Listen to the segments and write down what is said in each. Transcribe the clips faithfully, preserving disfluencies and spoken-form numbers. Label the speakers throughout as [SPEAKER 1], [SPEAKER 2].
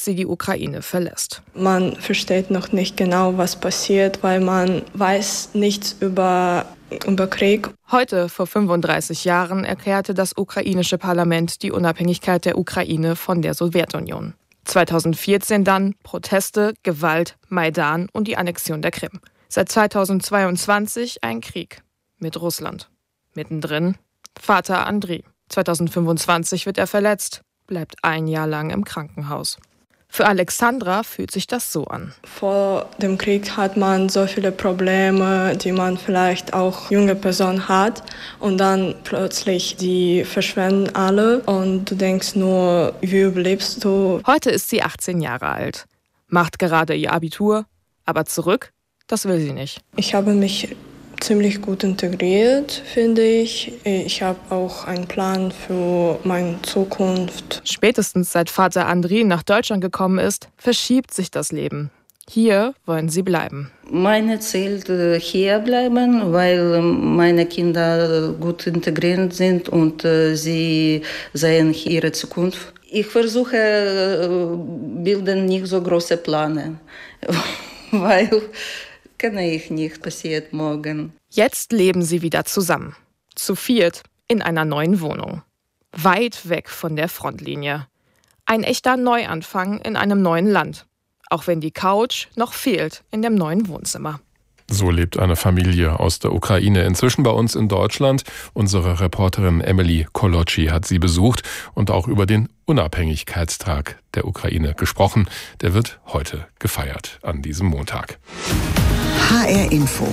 [SPEAKER 1] sie die Ukraine verlässt.
[SPEAKER 2] Man versteht noch nicht genau, was passiert, weil man weiß nichts über, über Krieg.
[SPEAKER 1] Heute, vor fünfunddreißig Jahren, erklärte das ukrainische Parlament die Unabhängigkeit der Ukraine von der Sowjetunion. zweitausendvierzehn dann Proteste, Gewalt, Maidan und die Annexion der Krim. Seit zweitausendzweiundzwanzig ein Krieg mit Russland. Mittendrin Vater Andriy. zweitausendfünfundzwanzig wird er verletzt, bleibt ein Jahr lang im Krankenhaus. Für Alexandra fühlt sich das so an.
[SPEAKER 2] Vor dem Krieg hat man so viele Probleme, die man vielleicht auch junge Person hat. Und dann plötzlich, die verschwinden alle und du denkst nur, wie überlebst du?
[SPEAKER 1] Heute ist sie achtzehn Jahre alt, macht gerade ihr Abitur, aber zurück, das will sie nicht.
[SPEAKER 2] Ich habe mich ziemlich gut integriert, finde ich. Ich habe auch einen Plan für meine Zukunft.
[SPEAKER 1] Spätestens seit Vater Andriy nach Deutschland gekommen ist, verschiebt sich das Leben. Hier wollen sie bleiben.
[SPEAKER 3] Mein Ziel hier bleiben, weil meine Kinder gut integriert sind und sie sehen hier ihre Zukunft. Ich versuche, bilden nicht so große Pläne, weil kenne ich nicht, passiert morgen.
[SPEAKER 1] Jetzt leben sie wieder zusammen. Zu viert in einer neuen Wohnung. Weit weg von der Frontlinie. Ein echter Neuanfang in einem neuen Land. Auch wenn die Couch noch fehlt in dem neuen Wohnzimmer.
[SPEAKER 4] So lebt eine Familie aus der Ukraine inzwischen bei uns in Deutschland. Unsere Reporterin Emily Koloczi hat sie besucht und auch über den Unabhängigkeitstag der Ukraine gesprochen. Der wird heute gefeiert, an diesem Montag.
[SPEAKER 5] H R Info.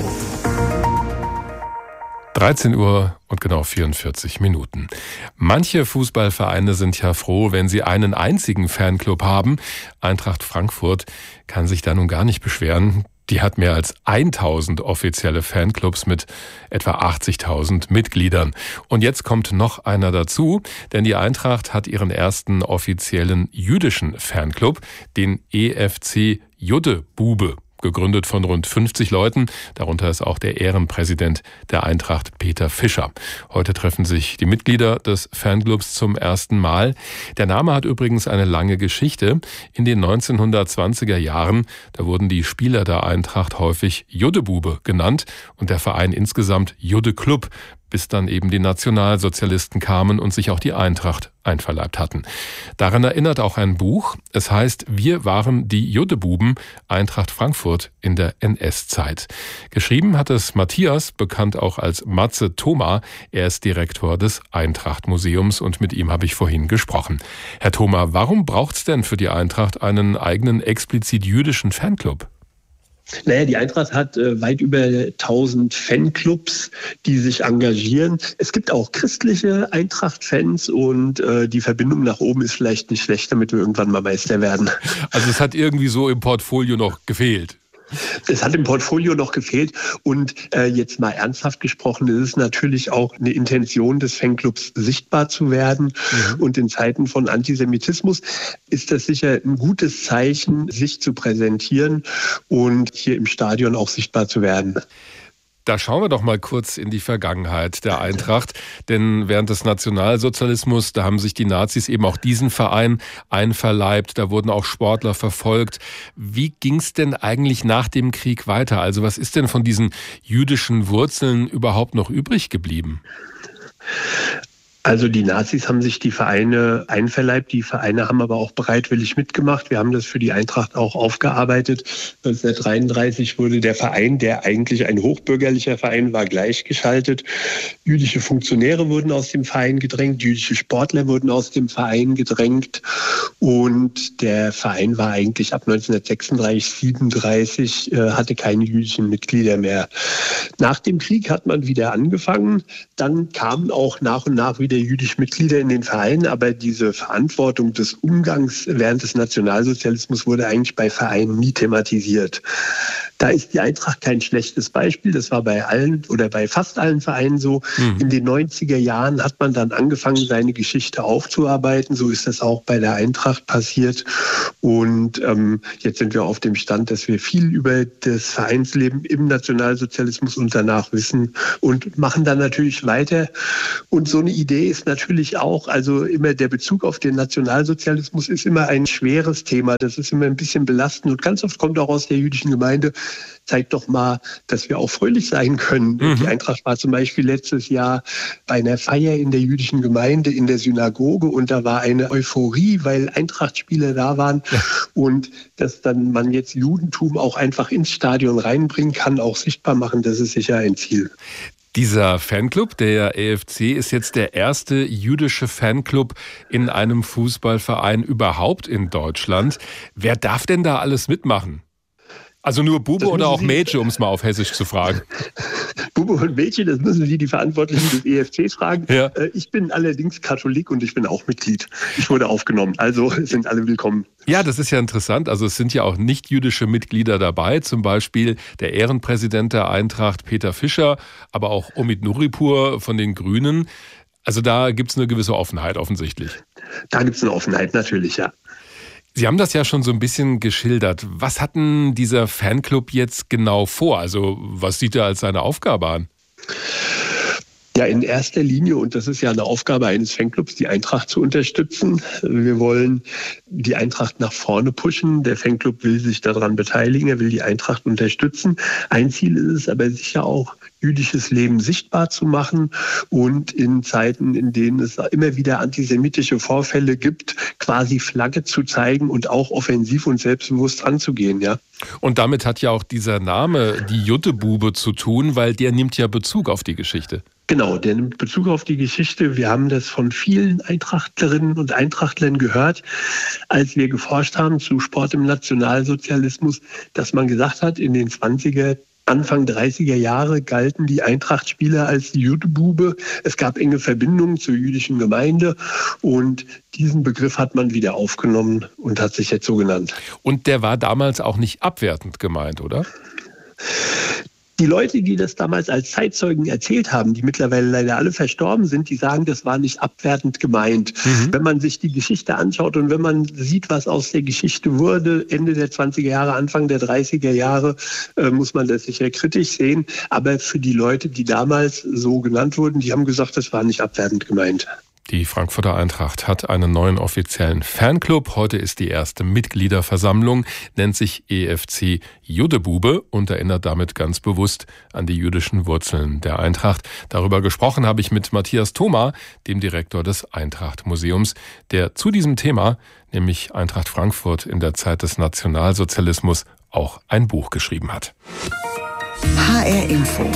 [SPEAKER 4] dreizehn Uhr und genau vierundvierzig Minuten. Manche Fußballvereine sind ja froh, wenn sie einen einzigen Fanclub haben. Eintracht Frankfurt kann sich da nun gar nicht beschweren. Die hat mehr als tausend offizielle Fanclubs mit etwa achtzigtausend Mitgliedern. Und jetzt kommt noch einer dazu, denn die Eintracht hat ihren ersten offiziellen jüdischen Fanclub, den E F C Juddebube, gegründet von rund fünfzig Leuten. Darunter ist auch der Ehrenpräsident der Eintracht, Peter Fischer. Heute treffen sich die Mitglieder des Fanclubs zum ersten Mal. Der Name hat übrigens eine lange Geschichte. In den neunzehnhundertzwanziger Jahren, da wurden die Spieler der Eintracht häufig Juddebube genannt und der Verein insgesamt Judde-Club, bis dann eben die Nationalsozialisten kamen und sich auch die Eintracht einverleibt hatten. Daran erinnert auch ein Buch. Es heißt, wir waren die Juddebuben, Eintracht Frankfurt in der N S-Zeit. Geschrieben hat es Matthias, bekannt auch als Matze Thoma. Er ist Direktor des Eintracht-Museums und mit ihm habe ich vorhin gesprochen. Herr Thoma, warum braucht es denn für die Eintracht einen eigenen explizit jüdischen Fanclub?
[SPEAKER 6] Naja, die Eintracht hat äh, weit über tausend Fanclubs, die sich engagieren. Es gibt auch christliche Eintracht-Fans und äh, die Verbindung nach oben ist vielleicht nicht schlecht, damit wir irgendwann mal Meister werden.
[SPEAKER 4] Also es hat irgendwie so im Portfolio noch gefehlt.
[SPEAKER 6] Es hat im Portfolio noch gefehlt und äh, jetzt mal ernsthaft gesprochen, ist es natürlich auch eine Intention des Fanclubs, sichtbar zu werden. Mhm. Und in Zeiten von Antisemitismus ist das sicher ein gutes Zeichen, sich zu präsentieren und hier im Stadion auch sichtbar zu werden.
[SPEAKER 4] Da schauen wir doch mal kurz in die Vergangenheit der Eintracht, denn während des Nationalsozialismus, da haben sich die Nazis eben auch diesen Verein einverleibt, da wurden auch Sportler verfolgt. Wie ging es denn eigentlich nach dem Krieg weiter? Also was ist denn von diesen jüdischen Wurzeln überhaupt noch übrig geblieben?
[SPEAKER 6] Also die Nazis haben sich die Vereine einverleibt, die Vereine haben aber auch bereitwillig mitgemacht. Wir haben das für die Eintracht auch aufgearbeitet. neunzehnhundertdreiunddreißig wurde der Verein, der eigentlich ein hochbürgerlicher Verein war, gleichgeschaltet. Jüdische Funktionäre wurden aus dem Verein gedrängt, jüdische Sportler wurden aus dem Verein gedrängt und der Verein war eigentlich ab neunzehnhundertsechsunddreißig, siebenunddreißig, äh, hatte keine jüdischen Mitglieder mehr. Nach dem Krieg hat man wieder angefangen, dann kamen auch nach und nach wieder jüdische Mitglieder in den Verein, aber diese Verantwortung des Umgangs während des Nationalsozialismus wurde eigentlich bei Vereinen nie thematisiert. Da ist die Eintracht kein schlechtes Beispiel. Das war bei allen oder bei fast allen Vereinen so. Mhm. In den neunziger Jahren hat man dann angefangen, seine Geschichte aufzuarbeiten. So ist das auch bei der Eintracht passiert. Und ähm, jetzt sind wir auf dem Stand, dass wir viel über das Vereinsleben im Nationalsozialismus und danach wissen und machen dann natürlich weiter. Und so eine Idee ist natürlich auch, also immer der Bezug auf den Nationalsozialismus ist immer ein schweres Thema. Das ist immer ein bisschen belastend und ganz oft kommt auch aus der jüdischen Gemeinde, zeigt doch mal, dass wir auch fröhlich sein können. Mhm. Die Eintracht war zum Beispiel letztes Jahr bei einer Feier in der jüdischen Gemeinde in der Synagoge und da war eine Euphorie, weil Eintracht-Spieler da waren. Ja. Und dass dann man jetzt Judentum auch einfach ins Stadion reinbringen kann, auch sichtbar machen, das ist sicher ein Ziel.
[SPEAKER 4] Dieser Fanclub, der E F C, ist jetzt der erste jüdische Fanclub in einem Fußballverein überhaupt in Deutschland. Wer darf denn da alles mitmachen? Also nur Bube oder auch Mädchen, um es mal auf Hessisch zu fragen?
[SPEAKER 6] Bube und Mädchen, das müssen Sie die Verantwortlichen des E F Cs fragen. Ja. Ich bin allerdings Katholik und ich bin auch Mitglied. Ich wurde aufgenommen, also sind alle willkommen.
[SPEAKER 4] Ja, das ist ja interessant. Also es sind ja auch nicht-jüdische Mitglieder dabei, zum Beispiel der Ehrenpräsident der Eintracht Peter Fischer, aber auch Omid Nuripur von den Grünen. Also da gibt es eine gewisse Offenheit offensichtlich.
[SPEAKER 6] Da gibt es eine Offenheit natürlich, ja.
[SPEAKER 4] Sie haben das ja schon so ein bisschen geschildert. Was hat denn dieser Fanclub jetzt genau vor? Also was sieht er als seine Aufgabe an?
[SPEAKER 6] Ja, in erster Linie, und das ist ja eine Aufgabe eines Fanclubs, die Eintracht zu unterstützen. Wir wollen die Eintracht nach vorne pushen. Der Fanclub will sich daran beteiligen, er will die Eintracht unterstützen. Ein Ziel ist es aber sicher auch, jüdisches Leben sichtbar zu machen und in Zeiten, in denen es immer wieder antisemitische Vorfälle gibt, quasi Flagge zu zeigen und auch offensiv und selbstbewusst anzugehen, ja.
[SPEAKER 4] Und damit hat ja auch dieser Name, die Juttebube, zu tun, weil der nimmt ja Bezug auf die Geschichte.
[SPEAKER 6] Genau, der nimmt Bezug auf die Geschichte. Wir haben das von vielen Eintrachtlerinnen und Eintrachtlern gehört, als wir geforscht haben zu Sport im Nationalsozialismus, dass man gesagt hat, in den zwanziger, Anfang dreißiger Jahre galten die Eintracht-Spieler als die Juttebube. Es gab enge Verbindungen zur jüdischen Gemeinde und diesen Begriff hat man wieder aufgenommen und hat sich jetzt so genannt.
[SPEAKER 4] Und der war damals auch nicht abwertend gemeint, oder?
[SPEAKER 6] Die Leute, die das damals als Zeitzeugen erzählt haben, die mittlerweile leider alle verstorben sind, die sagen, das war nicht abwertend gemeint. Mhm. Wenn man sich die Geschichte anschaut und wenn man sieht, was aus der Geschichte wurde, Ende der zwanziger Jahre, Anfang der dreißiger Jahre, äh, muss man das sicher kritisch sehen. Aber für die Leute, die damals so genannt wurden, die haben gesagt, das war nicht abwertend gemeint.
[SPEAKER 4] Die Frankfurter Eintracht hat einen neuen offiziellen Fanclub. Heute ist die erste Mitgliederversammlung, nennt sich E F C Juddebube und erinnert damit ganz bewusst an die jüdischen Wurzeln der Eintracht. Darüber gesprochen habe ich mit Matthias Thoma, dem Direktor des Eintracht-Museums, der zu diesem Thema, nämlich Eintracht Frankfurt in der Zeit des Nationalsozialismus, auch ein Buch geschrieben hat.
[SPEAKER 5] H R Info.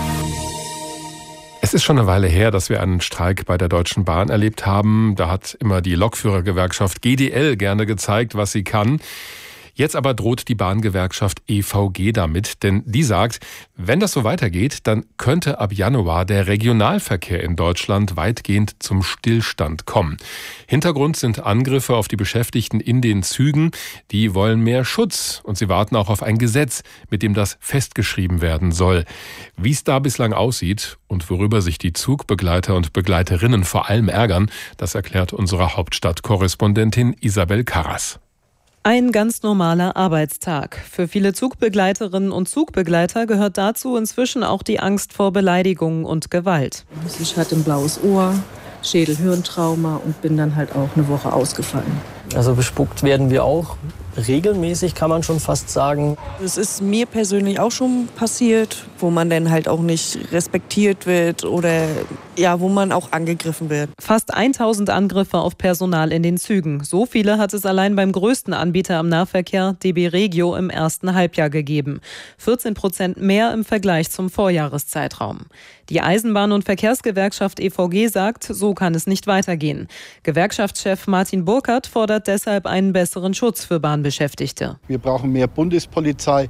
[SPEAKER 4] Es ist schon eine Weile her, dass wir einen Streik bei der Deutschen Bahn erlebt haben. Da hat immer die Lokführergewerkschaft G D L gerne gezeigt, was sie kann. Jetzt aber droht die Bahngewerkschaft E V G damit, denn die sagt, wenn das so weitergeht, dann könnte ab Januar der Regionalverkehr in Deutschland weitgehend zum Stillstand kommen. Hintergrund sind Angriffe auf die Beschäftigten in den Zügen. Die wollen mehr Schutz und sie warten auch auf ein Gesetz, mit dem das festgeschrieben werden soll. Wie es da bislang aussieht und worüber sich die Zugbegleiter und Begleiterinnen vor allem ärgern, das erklärt unsere Hauptstadtkorrespondentin Isabel Karras.
[SPEAKER 7] Ein ganz normaler Arbeitstag. Für viele Zugbegleiterinnen und Zugbegleiter gehört dazu inzwischen auch die Angst vor Beleidigungen und Gewalt.
[SPEAKER 8] Ich hatte ein blaues Ohr, Schädel-Hirntrauma und bin dann halt auch eine Woche ausgefallen.
[SPEAKER 9] Also bespuckt werden wir auch regelmäßig, kann man schon fast sagen.
[SPEAKER 10] Es ist mir persönlich auch schon passiert, wo man dann halt auch nicht respektiert wird oder ja, wo man auch angegriffen wird.
[SPEAKER 7] Fast tausend Angriffe auf Personal in den Zügen. So viele hat es allein beim größten Anbieter am Nahverkehr, D B Regio, im ersten Halbjahr gegeben. vierzehn Prozent mehr im Vergleich zum Vorjahreszeitraum. Die Eisenbahn- und Verkehrsgewerkschaft E V G sagt, so kann es nicht weitergehen. Gewerkschaftschef Martin Burkhardt fordert deshalb einen besseren Schutz für Bahnbeschäftigte.
[SPEAKER 11] Wir brauchen mehr Bundespolizei.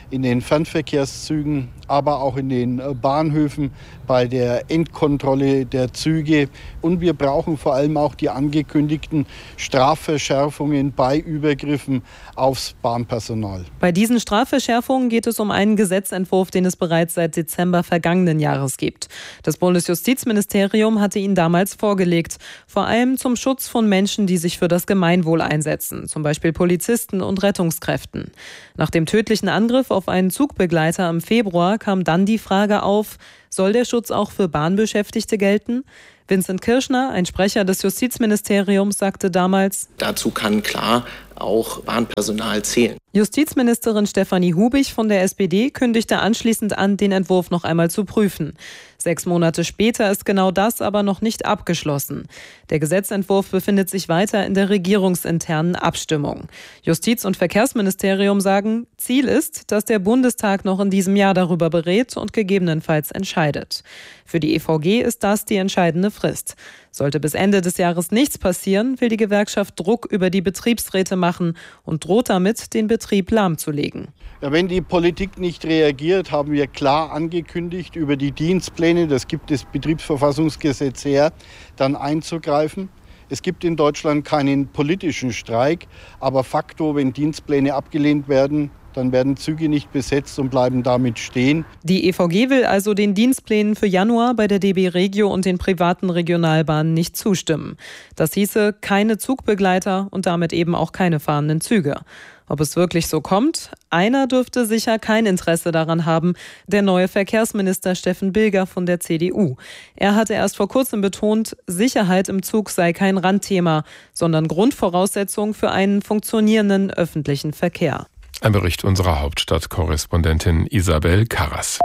[SPEAKER 11] in den Fernverkehrszügen, aber auch in den Bahnhöfen bei der Endkontrolle der Züge. Und wir brauchen vor allem auch die angekündigten Strafverschärfungen bei Übergriffen aufs Bahnpersonal.
[SPEAKER 7] Bei diesen Strafverschärfungen geht es um einen Gesetzentwurf, den es bereits seit Dezember vergangenen Jahres gibt. Das Bundesjustizministerium hatte ihn damals vorgelegt, vor allem zum Schutz von Menschen, die sich für das Gemeinwohl einsetzen, zum Beispiel Polizisten und Rettungskräften. Nach dem tödlichen Angriff auf einen Zugbegleiter im Februar kam dann die Frage auf, soll der Schutz auch für Bahnbeschäftigte gelten? Vincent Kirschner, ein Sprecher des Justizministeriums, sagte damals:
[SPEAKER 12] Dazu kann klar auch Bahnpersonal zählen.
[SPEAKER 7] Justizministerin Stefanie Hubich von der S P D kündigte anschließend an, den Entwurf noch einmal zu prüfen. Sechs Monate später ist genau das aber noch nicht abgeschlossen. Der Gesetzentwurf befindet sich weiter in der regierungsinternen Abstimmung. Justiz- und Verkehrsministerium sagen, Ziel ist, dass der Bundestag noch in diesem Jahr darüber berät und gegebenenfalls entscheidet. Für die E V G ist das die entscheidende Frist. Sollte bis Ende des Jahres nichts passieren, will die Gewerkschaft Druck über die Betriebsräte machen und droht damit, den Betrieb lahmzulegen.
[SPEAKER 11] Ja, wenn die Politik nicht reagiert, haben wir klar angekündigt, über die Dienstpläne, das gibt das Betriebsverfassungsgesetz her, dann einzugreifen. Es gibt in Deutschland keinen politischen Streik, aber facto, wenn Dienstpläne abgelehnt werden, dann werden Züge nicht besetzt und bleiben damit stehen.
[SPEAKER 7] Die E V G will also den Dienstplänen für Januar bei der D B Regio und den privaten Regionalbahnen nicht zustimmen. Das hieße keine Zugbegleiter und damit eben auch keine fahrenden Züge. Ob es wirklich so kommt? Einer dürfte sicher kein Interesse daran haben, der neue Verkehrsminister Steffen Bilger von der C D U. Er hatte erst vor kurzem betont, Sicherheit im Zug sei kein Randthema, sondern Grundvoraussetzung für einen funktionierenden öffentlichen Verkehr.
[SPEAKER 4] Ein Bericht unserer Hauptstadtkorrespondentin Isabel Karras.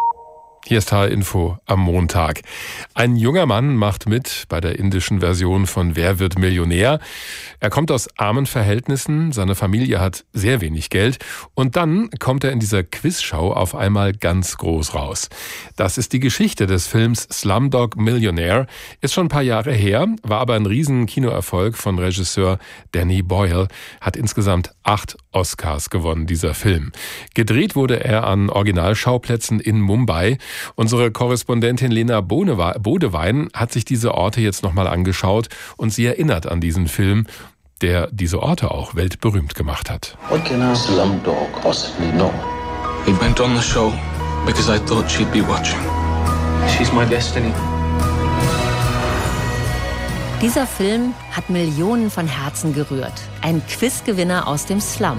[SPEAKER 4] Hier ist H R-Info am Montag. Ein junger Mann macht mit bei der indischen Version von Wer wird Millionär? Er kommt aus armen Verhältnissen, seine Familie hat sehr wenig Geld und dann kommt er in dieser Quizshow auf einmal ganz groß raus. Das ist die Geschichte des Films Slumdog Millionaire, ist schon ein paar Jahre her, war aber ein riesen Kinoerfolg von Regisseur Danny Boyle, hat insgesamt acht Oscars gewonnen, dieser Film. Gedreht wurde er an Originalschauplätzen in Mumbai. Unsere Korrespondentin Lena Bodewein hat sich diese Orte jetzt nochmal angeschaut und sie erinnert an diesen Film, der diese Orte auch weltberühmt gemacht hat.
[SPEAKER 13] What can a slumdog possibly know? We went on the show because I thought she'd be watching. She's my destiny.
[SPEAKER 14] Dieser Film hat Millionen von Herzen gerührt. Ein Quizgewinner aus dem Slum.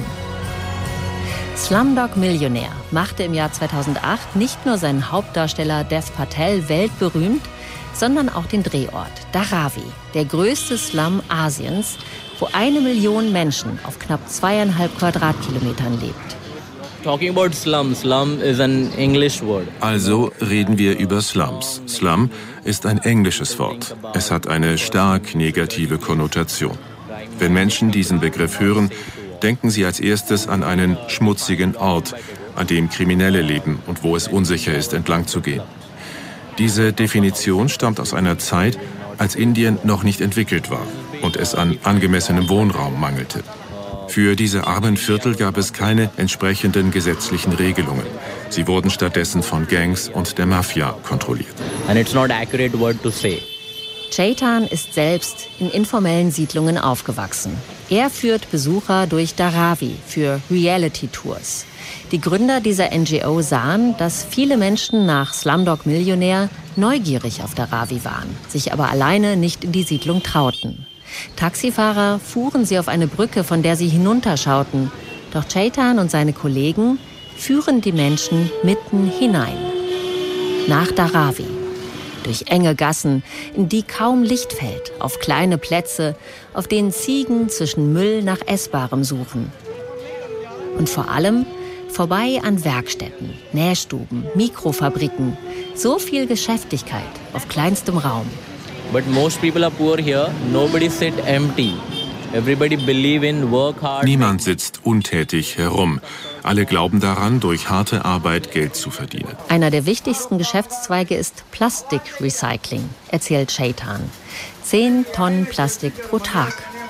[SPEAKER 14] Slumdog Millionaire machte im Jahr zweitausendacht nicht nur seinen Hauptdarsteller Dev Patel weltberühmt, sondern auch den Drehort Dharavi, der größte Slum Asiens, wo eine Million Menschen auf knapp zweieinhalb Quadratkilometern lebt.
[SPEAKER 15] Talking about slum, slum is an English word.
[SPEAKER 16] Also reden wir über Slums. Slum ist ein englisches Wort. Es hat eine stark negative Konnotation. Wenn Menschen diesen Begriff hören, denken Sie als erstes an einen schmutzigen Ort, an dem Kriminelle leben und wo es unsicher ist, entlang zu gehen. Diese Definition stammt aus einer Zeit, als Indien noch nicht entwickelt war und es an angemessenem Wohnraum mangelte. Für diese armen Viertel gab es keine entsprechenden gesetzlichen Regelungen. Sie wurden stattdessen von Gangs und der Mafia kontrolliert.
[SPEAKER 15] And it's not accurate word to say.
[SPEAKER 14] Chetan ist selbst in informellen Siedlungen aufgewachsen. Er führt Besucher durch Dharavi für Reality-Tours. Die Gründer dieser N G O sahen, dass viele Menschen nach Slumdog Millionaire neugierig auf Dharavi waren, sich aber alleine nicht in die Siedlung trauten. Taxifahrer fuhren sie auf eine Brücke, von der sie hinunterschauten. Doch Chetan und seine Kollegen führen die Menschen mitten hinein. Nach Dharavi. Durch enge Gassen, in die kaum Licht fällt, auf kleine Plätze, auf denen Ziegen zwischen Müll nach Essbarem suchen. Und vor allem vorbei an Werkstätten, Nähstuben, Mikrofabriken. So viel Geschäftigkeit auf kleinstem Raum.
[SPEAKER 15] But most people are poor here. Nobody sit empty. Everybody believe in work hard.
[SPEAKER 16] Niemand sitzt untätig herum. Alle glauben daran, durch harte Arbeit Geld zu verdienen.
[SPEAKER 14] Einer der wichtigsten Geschäftszweige ist Plastikrecycling, erzählt Chetan. Zehn Tonnen Plastik pro Tag.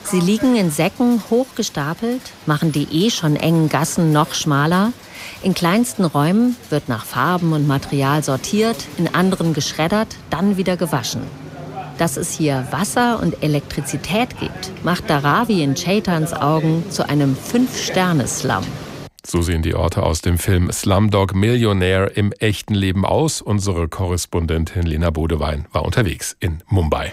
[SPEAKER 14] Sie liegen in Säcken hochgestapelt, machen die eh schon engen Gassen noch schmaler. In kleinsten Räumen wird nach Farben und Material sortiert, in anderen geschreddert, dann wieder gewaschen. Dass es hier Wasser und Elektrizität gibt, macht Dharavi in Cheitans Augen zu einem Fünf-Sterne-Slum.
[SPEAKER 4] So sehen die Orte aus dem Film Slumdog Millionaire im echten Leben aus. Unsere Korrespondentin Lena Bodewein war unterwegs in Mumbai.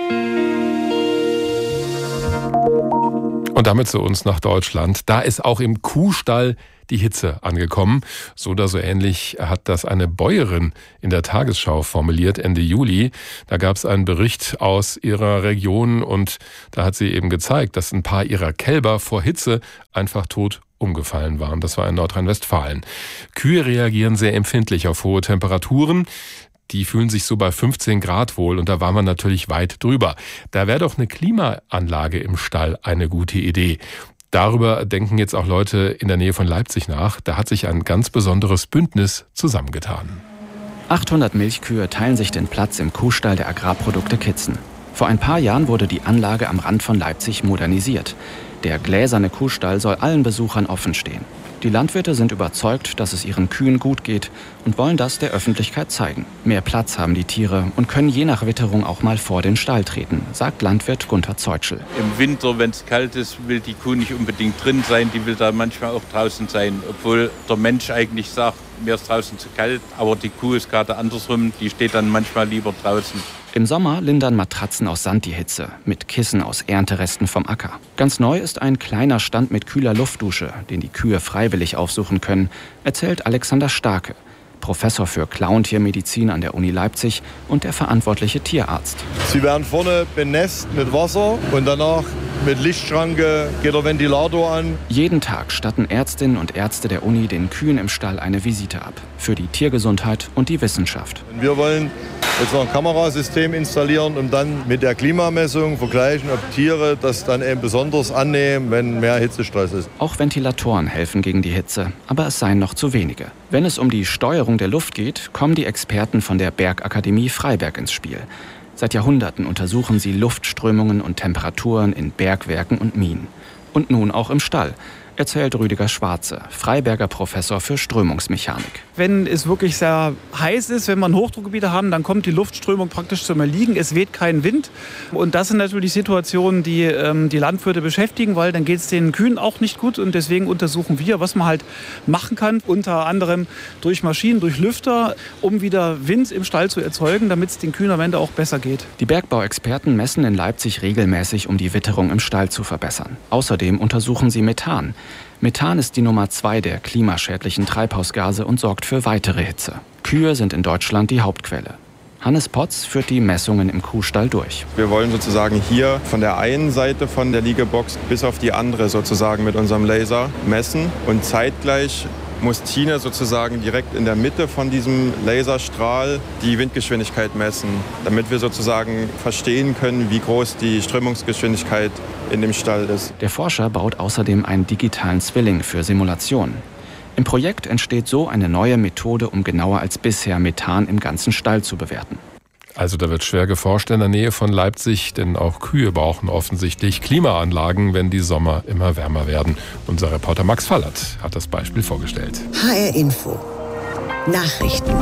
[SPEAKER 4] Und damit zu uns nach Deutschland. Da ist auch im Kuhstall die Hitze angekommen. So oder so ähnlich hat das eine Bäuerin in der Tagesschau formuliert Ende Juli. Da gab es einen Bericht aus ihrer Region und da hat sie eben gezeigt, dass ein paar ihrer Kälber vor Hitze einfach tot umgefallen waren. Das war in Nordrhein-Westfalen. Kühe reagieren sehr empfindlich auf hohe Temperaturen. Die fühlen sich so bei fünfzehn Grad wohl und da war man natürlich weit drüber. Da wäre doch eine Klimaanlage im Stall eine gute Idee. Darüber denken jetzt auch Leute in der Nähe von Leipzig nach. Da hat sich ein ganz besonderes Bündnis zusammengetan.
[SPEAKER 17] achthundert Milchkühe teilen sich den Platz im Kuhstall der Agrarprodukte Kitzen. Vor ein paar Jahren wurde die Anlage am Rand von Leipzig modernisiert. Der gläserne Kuhstall soll allen Besuchern offen stehen. Die Landwirte sind überzeugt, dass es ihren Kühen gut geht und wollen das der Öffentlichkeit zeigen. Mehr Platz haben die Tiere und können je nach Witterung auch mal vor den Stall treten, sagt Landwirt Gunther Zeutschel.
[SPEAKER 18] Im Winter, wenn es kalt ist, will die Kuh nicht unbedingt drin sein, die will da manchmal auch draußen sein. Obwohl der Mensch eigentlich sagt, mir ist draußen zu kalt, aber die Kuh ist gerade andersrum, die steht dann manchmal lieber draußen.
[SPEAKER 17] Im Sommer lindern Matratzen aus Sand die Hitze, mit Kissen aus Ernteresten vom Acker. Ganz neu ist ein kleiner Stand mit kühler Luftdusche, den die Kühe freiwillig aufsuchen können, erzählt Alexander Starke, Professor für Klauentiermedizin an der Uni Leipzig und der verantwortliche Tierarzt.
[SPEAKER 19] Sie werden vorne benässt mit Wasser und danach mit Lichtschranke geht der Ventilator an.
[SPEAKER 17] Jeden Tag statten Ärztinnen und Ärzte der Uni den Kühen im Stall eine Visite ab. Für die Tiergesundheit und die Wissenschaft.
[SPEAKER 19] Wir wollen jetzt noch ein Kamerasystem installieren und dann mit der Klimamessung vergleichen, ob Tiere das dann eben besonders annehmen, wenn mehr Hitzestress ist.
[SPEAKER 17] Auch Ventilatoren helfen gegen die Hitze, aber es seien noch zu wenige. Wenn es um die Steuerung der Luft geht, kommen die Experten von der Bergakademie Freiberg ins Spiel. Seit Jahrhunderten untersuchen sie Luftströmungen und Temperaturen in Bergwerken und Minen. Und nun auch im Stall, erzählt Rüdiger Schwarze, Freiberger Professor für Strömungsmechanik.
[SPEAKER 20] Wenn es wirklich sehr heiß ist, wenn wir Hochdruckgebiete haben, dann kommt die Luftströmung praktisch zum Erliegen. Es weht kein Wind. Und das sind natürlich Situationen, die ähm, die Landwirte beschäftigen, weil dann geht es den Kühen auch nicht gut. Und deswegen untersuchen wir, was man halt machen kann, unter anderem durch Maschinen, durch Lüfter, um wieder Wind im Stall zu erzeugen, damit es den Kühen am Ende auch besser geht.
[SPEAKER 17] Die Bergbauexperten messen in Leipzig regelmäßig, um die Witterung im Stall zu verbessern. Außerdem untersuchen sie Methan. Methan ist die Nummer zwei der klimaschädlichen Treibhausgase und sorgt für weitere Hitze. Kühe sind in Deutschland die Hauptquelle. Hannes Potz führt die Messungen im Kuhstall durch.
[SPEAKER 21] Wir wollen sozusagen hier von der einen Seite von der Liegebox bis auf die andere sozusagen mit unserem Laser messen und zeitgleich muss Tine sozusagen direkt in der Mitte von diesem Laserstrahl die Windgeschwindigkeit messen, damit wir sozusagen verstehen können, wie groß die Strömungsgeschwindigkeit in dem Stall ist.
[SPEAKER 17] Der Forscher baut außerdem einen digitalen Zwilling für Simulationen. Im Projekt entsteht so eine neue Methode, um genauer als bisher Methan im ganzen Stall zu bewerten.
[SPEAKER 4] Also da wird schwer geforscht in der Nähe von Leipzig, denn auch Kühe brauchen offensichtlich Klimaanlagen, wenn die Sommer immer wärmer werden. Unser Reporter Max Fallert hat das Beispiel vorgestellt.
[SPEAKER 5] H R Info. Nachrichten.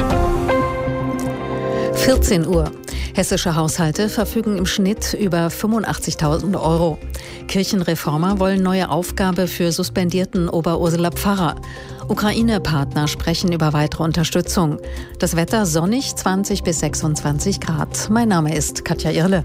[SPEAKER 22] vierzehn Uhr. Hessische Haushalte verfügen im Schnitt über fünfundachtzigtausend Euro. Kirchenreformer wollen neue Aufgabe für suspendierten Oberursula Pfarrer. Ukraine-Partner sprechen über weitere Unterstützung. Das Wetter sonnig, zwanzig bis sechsundzwanzig Grad. Mein Name ist Katja Irle.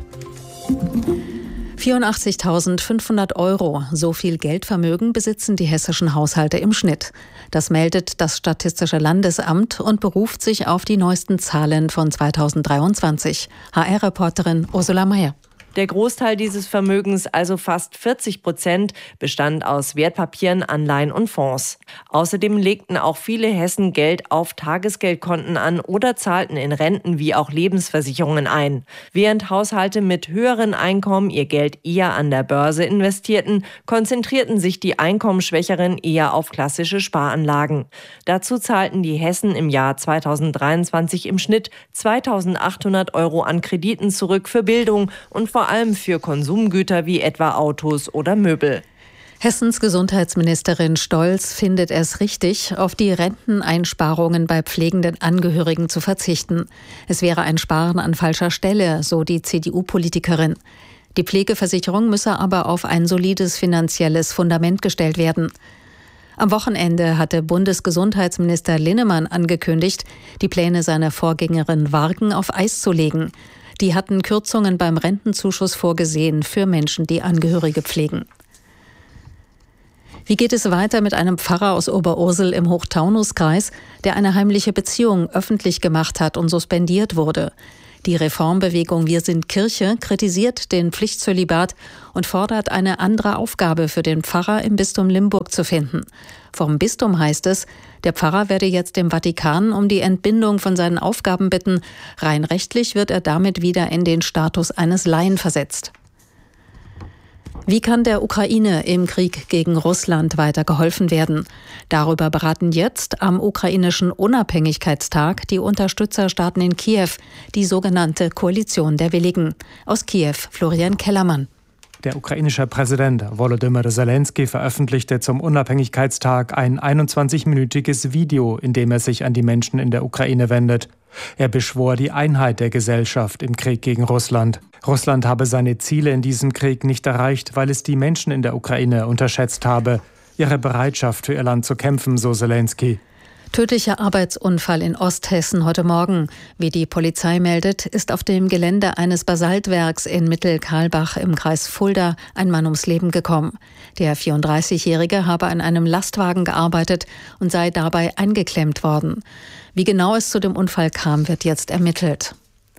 [SPEAKER 22] vierundachtzigtausendfünfhundert Euro. So viel Geldvermögen besitzen die hessischen Haushalte im Schnitt. Das meldet das Statistische Landesamt und beruft sich auf die neuesten Zahlen von zweitausenddreiundzwanzig. H R-Reporterin Ursula Mayer.
[SPEAKER 23] Der Großteil dieses Vermögens, also fast vierzig Prozent, bestand aus Wertpapieren, Anleihen und Fonds. Außerdem legten auch viele Hessen Geld auf Tagesgeldkonten an oder zahlten in Renten wie auch Lebensversicherungen ein. Während Haushalte mit höheren Einkommen ihr Geld eher an der Börse investierten, konzentrierten sich die Einkommensschwächeren eher auf klassische Sparanlagen. Dazu zahlten die Hessen im Jahr zweitausenddreiundzwanzig im Schnitt zweitausendachthundert Euro an Krediten zurück für Bildung und vor vor allem für Konsumgüter wie etwa Autos oder Möbel.
[SPEAKER 22] Hessens Gesundheitsministerin Stolz findet es richtig, auf die Renteneinsparungen bei pflegenden Angehörigen zu verzichten. Es wäre ein Sparen an falscher Stelle, so die C D U-Politikerin. Die Pflegeversicherung müsse aber auf ein solides finanzielles Fundament gestellt werden. Am Wochenende hatte Bundesgesundheitsminister Linnemann angekündigt, die Pläne seiner Vorgängerin Warken auf Eis zu legen. Die hatten Kürzungen beim Rentenzuschuss vorgesehen für Menschen, die Angehörige pflegen. Wie geht es weiter mit einem Pfarrer aus Oberursel im Hochtaunuskreis, der eine heimliche Beziehung öffentlich gemacht hat und suspendiert wurde? Die Reformbewegung Wir sind Kirche kritisiert den Pflichtzölibat und fordert, eine andere Aufgabe für den Pfarrer im Bistum Limburg zu finden. Vom Bistum heißt es, der Pfarrer werde jetzt dem Vatikan um die Entbindung von seinen Aufgaben bitten. Rein rechtlich wird er damit wieder in den Status eines Laien versetzt. Wie kann der Ukraine im Krieg gegen Russland weiter geholfen werden? Darüber beraten jetzt am ukrainischen Unabhängigkeitstag die Unterstützerstaaten in Kiew, die sogenannte Koalition der Willigen. Aus Kiew, Florian Kellermann.
[SPEAKER 1] Der ukrainische Präsident Volodymyr Zelensky veröffentlichte zum Unabhängigkeitstag ein einundzwanzigminütiges Video, in dem er sich an die Menschen in der Ukraine wendet. Er beschwor die Einheit der Gesellschaft im Krieg gegen Russland. Russland habe seine Ziele in diesem Krieg nicht erreicht, weil es die Menschen in der Ukraine unterschätzt habe. Ihre Bereitschaft für ihr Land zu kämpfen, so Zelensky.
[SPEAKER 22] Tödlicher Arbeitsunfall in Osthessen heute Morgen. Wie die Polizei meldet, ist auf dem Gelände eines Basaltwerks in Mittelkarlbach im Kreis Fulda ein Mann ums Leben gekommen. Der vierunddreißigjährige habe an einem Lastwagen gearbeitet und sei dabei eingeklemmt worden. Wie genau es zu dem Unfall kam, wird jetzt ermittelt.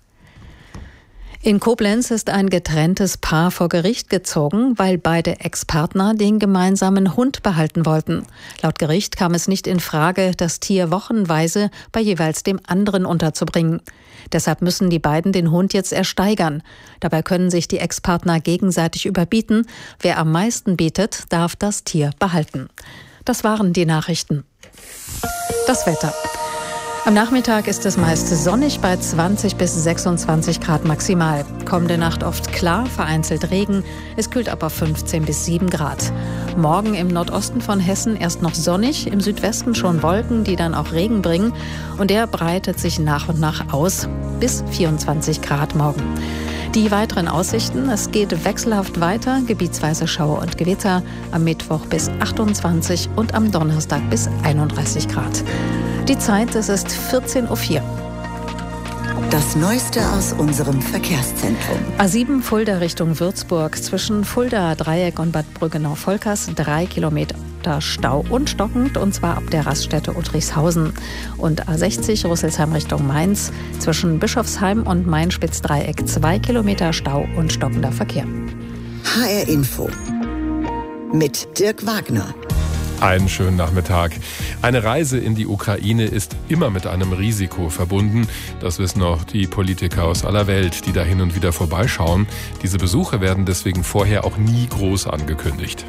[SPEAKER 22] In Koblenz ist ein getrenntes Paar vor Gericht gezogen, weil beide Ex-Partner den gemeinsamen Hund behalten wollten. Laut Gericht kam es nicht in Frage, das Tier wochenweise bei jeweils dem anderen unterzubringen. Deshalb müssen die beiden den Hund jetzt ersteigern. Dabei können sich die Ex-Partner gegenseitig überbieten. Wer am meisten bietet, darf das Tier behalten. Das waren die Nachrichten. Das Wetter. Am Nachmittag ist es meist sonnig bei zwanzig bis sechsundzwanzig Grad maximal. Kommende Nacht oft klar, vereinzelt Regen. Es kühlt ab auf fünfzehn bis sieben Grad. Morgen im Nordosten von Hessen erst noch sonnig, im Südwesten schon Wolken, die dann auch Regen bringen. Und der breitet sich nach und nach aus bis vierundzwanzig Grad morgen. Die weiteren Aussichten: Es geht wechselhaft weiter, gebietsweise Schauer und Gewitter, am Mittwoch bis achtundzwanzig und am Donnerstag bis einunddreißig Grad. Die Zeit, es ist vierzehn Uhr vier.
[SPEAKER 5] Das Neueste aus unserem Verkehrszentrum.
[SPEAKER 22] A sieben Fulda Richtung Würzburg. Zwischen Fulda Dreieck und Bad Brüggenau-Volkers drei Kilometer Stau und stockend, und zwar ab der Raststätte Uttrichshausen. Und A sechzig Rüsselsheim Richtung Mainz. Zwischen Bischofsheim und Main-Spitz-Dreieck zwei Kilometer Stau und stockender Verkehr.
[SPEAKER 5] H R Info mit Dirk Wagner.
[SPEAKER 4] Einen schönen Nachmittag. Eine Reise in die Ukraine ist immer mit einem Risiko verbunden. Das wissen auch die Politiker aus aller Welt, die da hin und wieder vorbeischauen. Diese Besuche werden deswegen vorher auch nie groß angekündigt.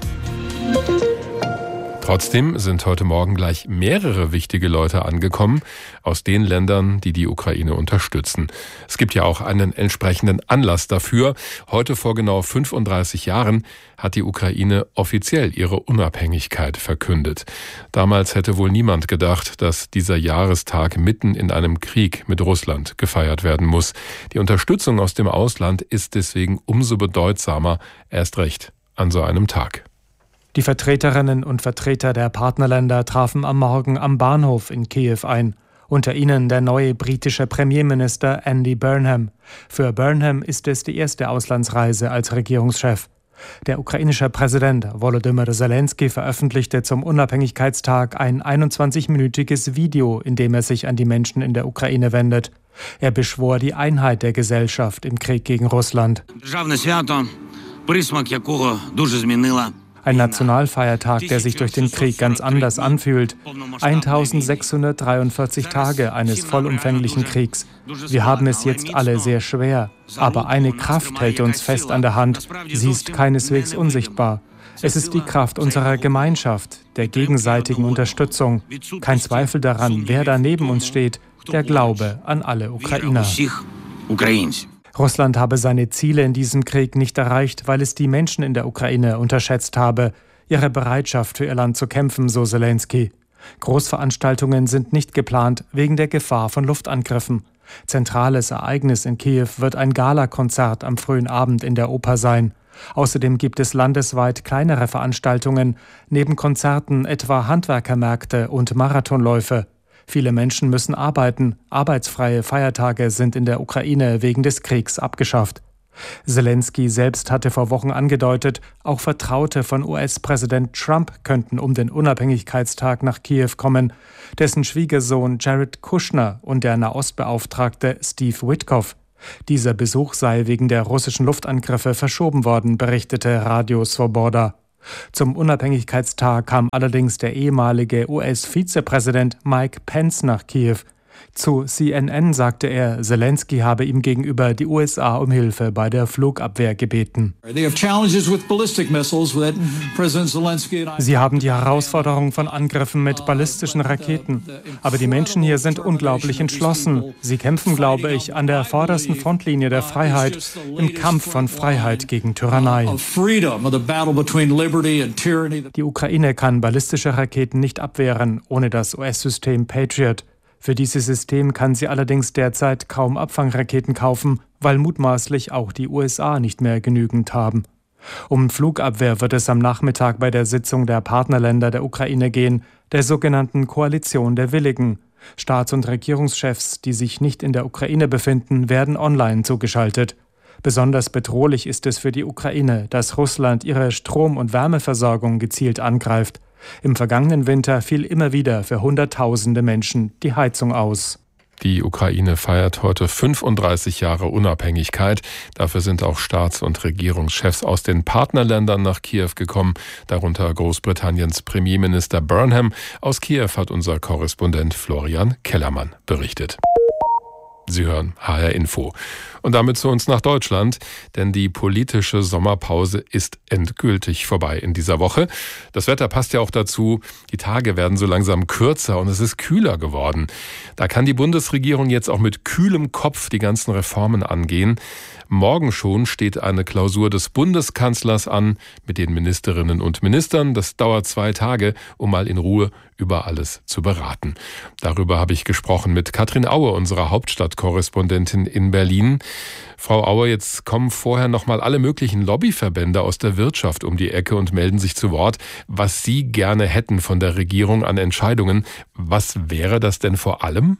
[SPEAKER 4] Trotzdem sind heute Morgen gleich mehrere wichtige Leute angekommen aus den Ländern, die die Ukraine unterstützen. Es gibt ja auch einen entsprechenden Anlass dafür. Heute vor genau fünfunddreißig Jahren hat die Ukraine offiziell ihre Unabhängigkeit verkündet. Damals hätte wohl niemand gedacht, dass dieser Jahrestag mitten in einem Krieg mit Russland gefeiert werden muss. Die Unterstützung aus dem Ausland ist deswegen umso bedeutsamer, erst recht an so einem Tag.
[SPEAKER 1] Die Vertreterinnen und Vertreter der Partnerländer trafen am Morgen am Bahnhof in Kiew ein. Unter ihnen der neue britische Premierminister Andy Burnham. Für Burnham ist es die erste Auslandsreise als Regierungschef. Der ukrainische Präsident Volodymyr Zelensky veröffentlichte zum Unabhängigkeitstag ein einundzwanzigminütiges Video, in dem er sich an die Menschen in der Ukraine wendet. Er beschwor die Einheit der Gesellschaft im Krieg gegen Russland. Ein Nationalfeiertag, der sich durch den Krieg ganz anders anfühlt. eintausendsechshundertdreiundvierzig Tage eines vollumfänglichen Kriegs. Wir haben es jetzt alle sehr schwer. Aber eine Kraft hält uns fest an der Hand. Sie ist keineswegs unsichtbar. Es ist die Kraft unserer Gemeinschaft, der gegenseitigen Unterstützung. Kein Zweifel daran, wer da neben uns steht. Der Glaube an alle Ukrainer. Russland habe seine Ziele in diesem Krieg nicht erreicht, weil es die Menschen in der Ukraine unterschätzt habe, ihre Bereitschaft für ihr Land zu kämpfen, so Selenskyj. Großveranstaltungen sind nicht geplant wegen der Gefahr von Luftangriffen. Zentrales Ereignis in Kiew wird ein Galakonzert am frühen Abend in der Oper sein. Außerdem gibt es landesweit kleinere Veranstaltungen, neben Konzerten etwa Handwerkermärkte und Marathonläufe. Viele Menschen müssen arbeiten, arbeitsfreie Feiertage sind in der Ukraine wegen des Kriegs abgeschafft. Selenskyj selbst hatte vor Wochen angedeutet, auch Vertraute von U S-Präsident Trump könnten um den Unabhängigkeitstag nach Kiew kommen. Dessen Schwiegersohn Jared Kushner und der Nahostbeauftragte Steve Witkoff. Dieser Besuch sei wegen der russischen Luftangriffe verschoben worden, berichtete Radio Swoboda. Zum Unabhängigkeitstag kam allerdings der ehemalige U S-Vizepräsident Mike Pence nach Kiew. Zu C N N sagte er, Selenskyj habe ihm gegenüber die U S A um Hilfe bei der Flugabwehr gebeten. Sie haben die Herausforderung von Angriffen mit ballistischen Raketen. Aber die Menschen hier sind unglaublich entschlossen. Sie kämpfen, glaube ich, an der vordersten Frontlinie der Freiheit, im Kampf von Freiheit gegen Tyrannei. Die Ukraine kann ballistische Raketen nicht abwehren, ohne das U S-System Patriot. Für dieses System kann sie allerdings derzeit kaum Abfangraketen kaufen, weil mutmaßlich auch die U S A nicht mehr genügend haben. Um Flugabwehr wird es am Nachmittag bei der Sitzung der Partnerländer der Ukraine gehen, der sogenannten Koalition der Willigen. Staats- und Regierungschefs, die sich nicht in der Ukraine befinden, werden online zugeschaltet. Besonders bedrohlich ist es für die Ukraine, dass Russland ihre Strom- und Wärmeversorgung gezielt angreift. Im vergangenen Winter fiel immer wieder für Hunderttausende Menschen die Heizung aus.
[SPEAKER 4] Die Ukraine feiert heute fünfunddreißig Jahre Unabhängigkeit. Dafür sind auch Staats- und Regierungschefs aus den Partnerländern nach Kiew gekommen, darunter Großbritanniens Premierminister Burnham. Aus Kiew hat unser Korrespondent Florian Kellermann berichtet. Sie hören H R Info. Und damit zu uns nach Deutschland, denn die politische Sommerpause ist endgültig vorbei in dieser Woche. Das Wetter passt ja auch dazu. Die Tage werden so langsam kürzer und es ist kühler geworden. Da kann die Bundesregierung jetzt auch mit kühlem Kopf die ganzen Reformen angehen. Morgen schon steht eine Klausur des Bundeskanzlers an mit den Ministerinnen und Ministern. Das dauert zwei Tage, um mal in Ruhe über alles zu beraten. Darüber habe ich gesprochen mit Katrin Aue, unserer Hauptstadtkorrespondentin in Berlin. Frau Aue, jetzt kommen vorher noch mal alle möglichen Lobbyverbände aus der Wirtschaft um die Ecke und melden sich zu Wort, was sie gerne hätten von der Regierung an Entscheidungen. Was wäre das denn vor allem?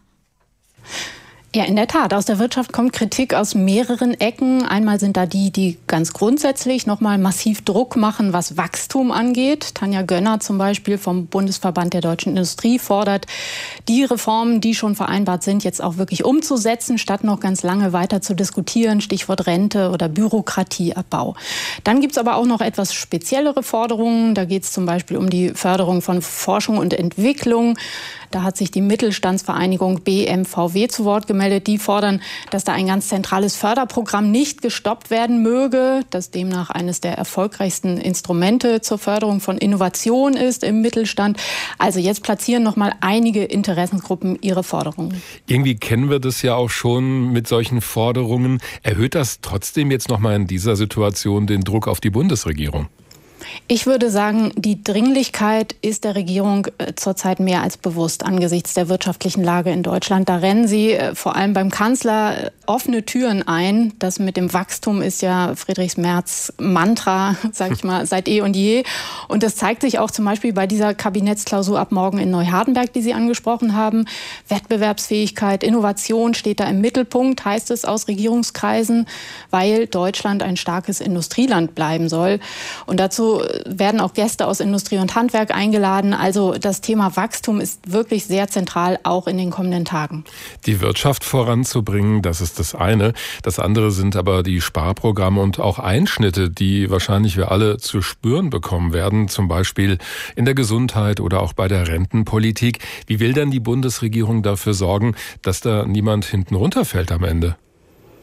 [SPEAKER 2] Ja, in der Tat. Aus der Wirtschaft kommt Kritik aus mehreren Ecken. Einmal sind da die, die ganz grundsätzlich noch mal massiv Druck machen, was Wachstum angeht. Tanja Gönner zum Beispiel vom Bundesverband der Deutschen Industrie fordert, die Reformen, die schon vereinbart sind, jetzt auch wirklich umzusetzen, statt noch ganz lange weiter zu diskutieren. Stichwort Rente oder Bürokratieabbau. Dann gibt es aber auch noch etwas speziellere Forderungen. Da geht es zum Beispiel um die Förderung von Forschung und Entwicklung. Da hat sich die Mittelstandsvereinigung B M V W zu Wort gemeldet. Die fordern, dass da ein ganz zentrales Förderprogramm nicht gestoppt werden möge, das demnach eines der erfolgreichsten Instrumente zur Förderung von Innovation ist im Mittelstand. Also jetzt platzieren noch mal einige Interessengruppen ihre Forderungen.
[SPEAKER 4] Irgendwie kennen wir das ja auch schon mit solchen Forderungen. Erhöht das trotzdem jetzt noch mal in dieser Situation den Druck auf die Bundesregierung?
[SPEAKER 2] Ich würde sagen, die Dringlichkeit ist der Regierung zurzeit mehr als bewusst angesichts der wirtschaftlichen Lage in Deutschland. Da rennen sie vor allem beim Kanzler offene Türen ein. Das mit dem Wachstum ist ja Friedrich Merz Mantra, sag ich mal, seit eh und je. Und das zeigt sich auch zum Beispiel bei dieser Kabinettsklausur ab morgen in Neuhardenberg, die Sie angesprochen haben. Wettbewerbsfähigkeit, Innovation steht da im Mittelpunkt, heißt es aus Regierungskreisen, weil Deutschland ein starkes Industrieland bleiben soll. Und dazu werden auch Gäste aus Industrie und Handwerk eingeladen. Also das Thema Wachstum ist wirklich sehr zentral, auch in den kommenden Tagen.
[SPEAKER 4] Die Wirtschaft voranzubringen, das ist das eine. Das andere sind aber die Sparprogramme und auch Einschnitte, die wahrscheinlich wir alle zu spüren bekommen werden, zum Beispiel in der Gesundheit oder auch bei der Rentenpolitik. Wie will denn die Bundesregierung dafür sorgen, dass da niemand hinten runterfällt am Ende?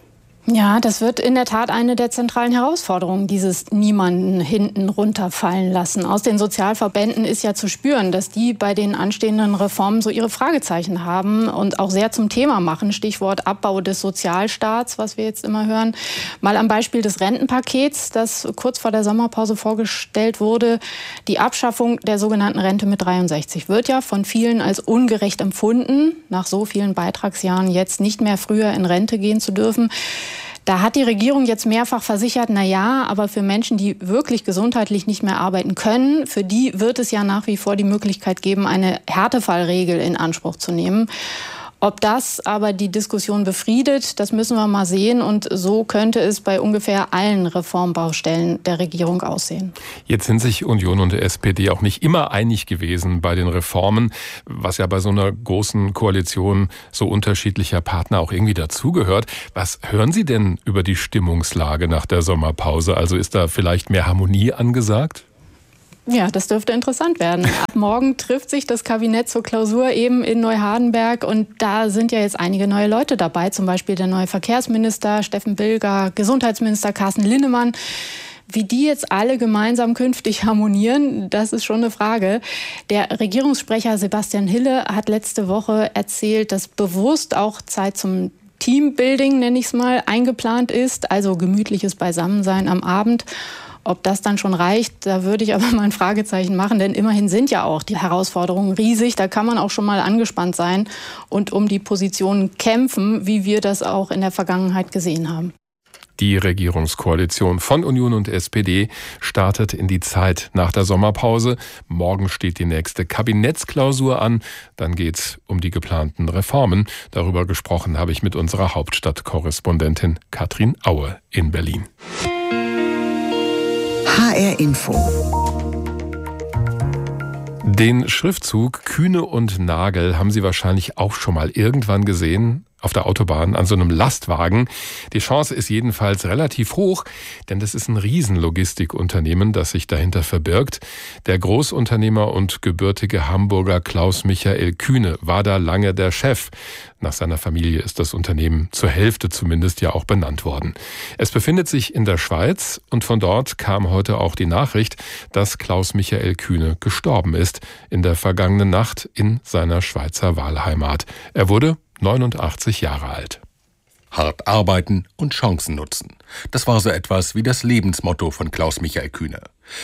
[SPEAKER 2] Ja, das wird in der Tat eine der zentralen Herausforderungen, dieses niemanden hinten runterfallen lassen. Aus den Sozialverbänden ist ja zu spüren, dass die bei den anstehenden Reformen so ihre Fragezeichen haben und auch sehr zum Thema machen. Stichwort Abbau des Sozialstaats, was wir jetzt immer hören. Mal am Beispiel des Rentenpakets, das kurz vor der Sommerpause vorgestellt wurde. Die Abschaffung der sogenannten Rente mit dreiundsechzig wird ja von vielen als ungerecht empfunden, nach so vielen Beitragsjahren jetzt nicht mehr früher in Rente gehen zu dürfen. Da hat die Regierung jetzt mehrfach versichert, na ja, aber für Menschen, die wirklich gesundheitlich nicht mehr arbeiten können, für die wird es ja nach wie vor die Möglichkeit geben, eine Härtefallregel in Anspruch zu nehmen. Ob das aber die Diskussion befriedet, das müssen wir mal sehen. Und so könnte es bei ungefähr allen Reformbaustellen der Regierung aussehen.
[SPEAKER 4] Jetzt sind sich Union und S P D auch nicht immer einig gewesen bei den Reformen, was ja bei so einer großen Koalition so unterschiedlicher Partner auch irgendwie dazugehört. Was hören Sie denn über die Stimmungslage nach der Sommerpause? Also ist da vielleicht mehr Harmonie angesagt?
[SPEAKER 2] Ja, das dürfte interessant werden. Ab morgen trifft sich das Kabinett zur Klausur eben in Neuhardenberg und da sind ja jetzt einige neue Leute dabei, zum Beispiel der neue Verkehrsminister Steffen Bilger, Gesundheitsminister Carsten Linnemann. Wie die jetzt alle gemeinsam künftig harmonieren, das ist schon eine Frage. Der Regierungssprecher Sebastian Hille hat letzte Woche erzählt, dass bewusst auch Zeit zum Teambuilding, nenne ich es mal, eingeplant ist, also gemütliches Beisammensein am Abend. Ob das dann schon reicht, da würde ich aber mal ein Fragezeichen machen, denn immerhin sind ja auch die Herausforderungen riesig. Da kann man auch schon mal angespannt sein und um die Positionen kämpfen, wie wir das auch in der Vergangenheit gesehen haben.
[SPEAKER 4] Die Regierungskoalition von Union und S P D startet in die Zeit nach der Sommerpause. Morgen steht die nächste Kabinettsklausur an. Dann geht's um die geplanten Reformen. Darüber gesprochen habe ich mit unserer Hauptstadtkorrespondentin Katrin Aue in Berlin.
[SPEAKER 5] H R Info.
[SPEAKER 4] Den Schriftzug Kühne und Nagel haben Sie wahrscheinlich auch schon mal irgendwann gesehen auf der Autobahn an so einem Lastwagen. Die Chance ist jedenfalls relativ hoch, denn das ist ein Riesenlogistikunternehmen, das sich dahinter verbirgt. Der Großunternehmer und gebürtige Hamburger Klaus Michael Kühne war da lange der Chef. Nach seiner Familie ist das Unternehmen zur Hälfte zumindest ja auch benannt worden. Es befindet sich in der Schweiz und von dort kam heute auch die Nachricht, dass Klaus Michael Kühne gestorben ist in der vergangenen Nacht in seiner Schweizer Wahlheimat. Er wurde neunundachtzig Jahre alt.
[SPEAKER 3] Hart arbeiten und Chancen nutzen. Das war so etwas wie das Lebensmotto von Klaus Michael Kühne.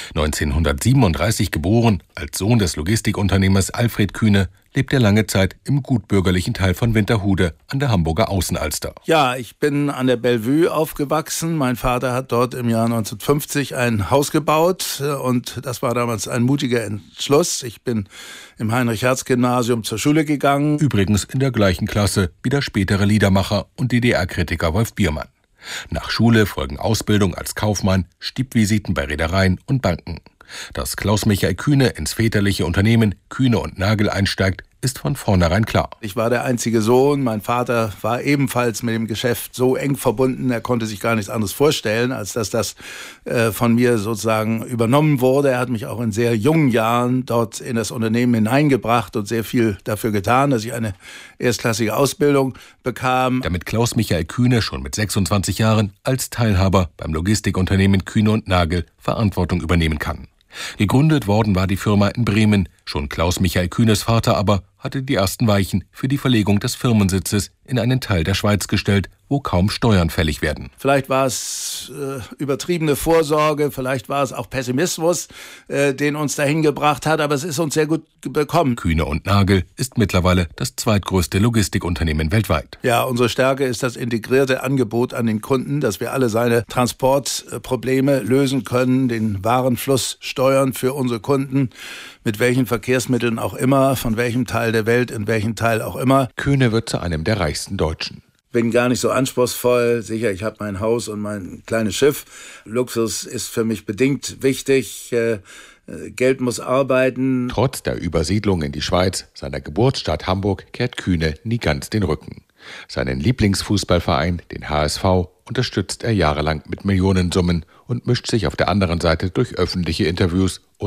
[SPEAKER 3] neunzehnhundertsiebenunddreißig geboren, als Sohn des Logistikunternehmers Alfred Kühne, lebt er lange Zeit im gutbürgerlichen Teil von Winterhude an der Hamburger Außenalster.
[SPEAKER 6] Ja, ich bin an der Bellevue aufgewachsen. Mein Vater hat dort im Jahr neunzehnhundertfünfzig ein Haus gebaut und das war damals ein mutiger Entschluss. Ich bin im Heinrich-Hertz-Gymnasium zur Schule gegangen.
[SPEAKER 3] Übrigens in der gleichen Klasse wie der spätere Liedermacher und D D R-Kritiker Wolf Biermann. Nach Schule folgen Ausbildung als Kaufmann, Stippvisiten bei Reedereien und Banken. Dass Klaus Michael Kühne ins väterliche Unternehmen Kühne und Nagel einsteigt, ist von vornherein klar.
[SPEAKER 6] Ich war der einzige Sohn. Mein Vater war ebenfalls mit dem Geschäft so eng verbunden, er konnte sich gar nichts anderes vorstellen, als dass das äh, von mir sozusagen übernommen wurde. Er hat mich auch in sehr jungen Jahren dort in das Unternehmen hineingebracht und sehr viel dafür getan, dass ich eine erstklassige Ausbildung bekam.
[SPEAKER 3] Damit Klaus Michael Kühne schon mit sechsundzwanzig Jahren als Teilhaber beim Logistikunternehmen Kühne und Nagel Verantwortung übernehmen kann. Gegründet worden war die Firma in Bremen. Schon Klaus Michael Kühnes Vater aber hatte die ersten Weichen für die Verlegung des Firmensitzes in einen Teil der Schweiz gestellt, wo kaum Steuern fällig werden.
[SPEAKER 6] Vielleicht war es äh, übertriebene Vorsorge, vielleicht war es auch Pessimismus, äh, den uns dahin gebracht hat, aber es ist uns sehr gut bekommen.
[SPEAKER 3] Kühne und Nagel ist mittlerweile das zweitgrößte Logistikunternehmen weltweit.
[SPEAKER 6] Ja, unsere Stärke ist das integrierte Angebot an den Kunden, dass wir alle seine Transportprobleme lösen können, den Warenfluss steuern für unsere Kunden, mit welchen Verkehrsmitteln auch immer, von welchem Teil der Welt, in welchem Teil auch immer.
[SPEAKER 3] Kühne wird zu einem der reichsten Deutschen.
[SPEAKER 6] Bin gar nicht so anspruchsvoll. Sicher, ich habe mein Haus und mein kleines Schiff. Luxus ist für mich bedingt wichtig. Äh, Geld muss arbeiten.
[SPEAKER 3] Trotz der Übersiedlung in die Schweiz, seiner Geburtsstadt Hamburg, kehrt Kühne nie ganz den Rücken. Seinen Lieblingsfußballverein, den H S V, unterstützt er jahrelang mit Millionensummen und mischt sich auf der anderen Seite durch öffentliche Interviews und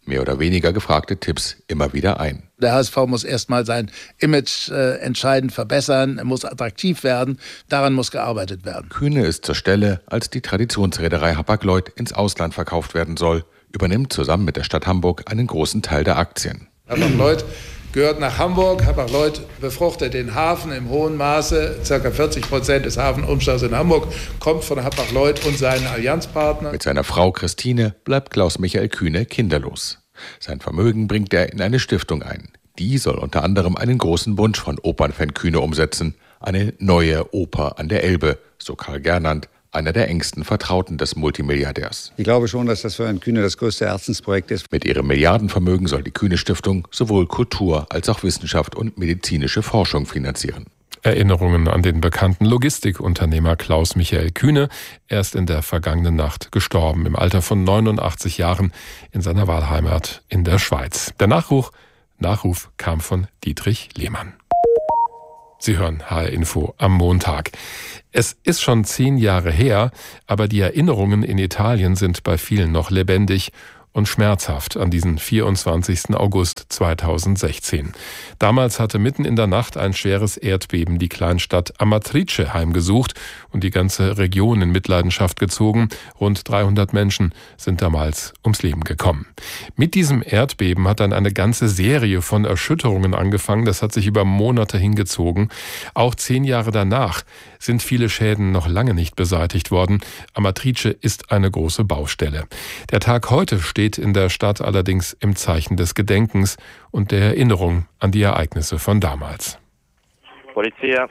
[SPEAKER 3] mehr oder weniger gefragte Tipps immer wieder ein.
[SPEAKER 6] Der H S V muss erstmal sein Image äh, entscheidend verbessern, er muss attraktiv werden, daran muss gearbeitet werden.
[SPEAKER 3] Kühne ist zur Stelle, als die Traditionsreederei Hapag-Lloyd ins Ausland verkauft werden soll, übernimmt zusammen mit der Stadt Hamburg einen großen Teil der Aktien.
[SPEAKER 6] Hapag-Lloyd gehört nach Hamburg. Hapag-Lloyd befruchtet den Hafen im hohen Maße. Circa vierzig Prozent des Hafenumschlags in Hamburg kommt von Hapag-Lloyd und seinen Allianzpartnern.
[SPEAKER 3] Mit seiner Frau Christine bleibt Klaus-Michael Kühne kinderlos. Sein Vermögen bringt er in eine Stiftung ein. Die soll unter anderem einen großen Wunsch von Opernfan Kühne umsetzen. Eine neue Oper an der Elbe, so Karl Gernand, einer der engsten Vertrauten des Multimilliardärs.
[SPEAKER 8] Ich glaube schon, dass das für Herrn Kühne das größte Herzensprojekt ist.
[SPEAKER 3] Mit ihrem Milliardenvermögen soll die Kühne-Stiftung sowohl Kultur als auch Wissenschaft und medizinische Forschung finanzieren.
[SPEAKER 4] Erinnerungen an den bekannten Logistikunternehmer Klaus-Michael Kühne. Er ist in der vergangenen Nacht gestorben, im Alter von neunundachtzig Jahren, in seiner Wahlheimat in der Schweiz. Der Nachruf, Nachruf kam von Dietrich Lehmann. Sie hören H R Info am Montag. Es ist schon zehn Jahre her, aber die Erinnerungen in Italien sind bei vielen noch lebendig und schmerzhaft an diesen vierundzwanzigsten August zweitausendsechzehn. Damals hatte mitten in der Nacht ein schweres Erdbeben die Kleinstadt Amatrice heimgesucht und die ganze Region in Mitleidenschaft gezogen. Rund dreihundert Menschen sind damals ums Leben gekommen. Mit diesem Erdbeben hat dann eine ganze Serie von Erschütterungen angefangen. Das hat sich über Monate hingezogen. Auch zehn Jahre danach sind viele Schäden noch lange nicht beseitigt worden. Amatrice ist eine große Baustelle. Der Tag heute steht in der Stadt allerdings im Zeichen des Gedenkens und der Erinnerung an die Ereignisse von damals.
[SPEAKER 9] Polizia.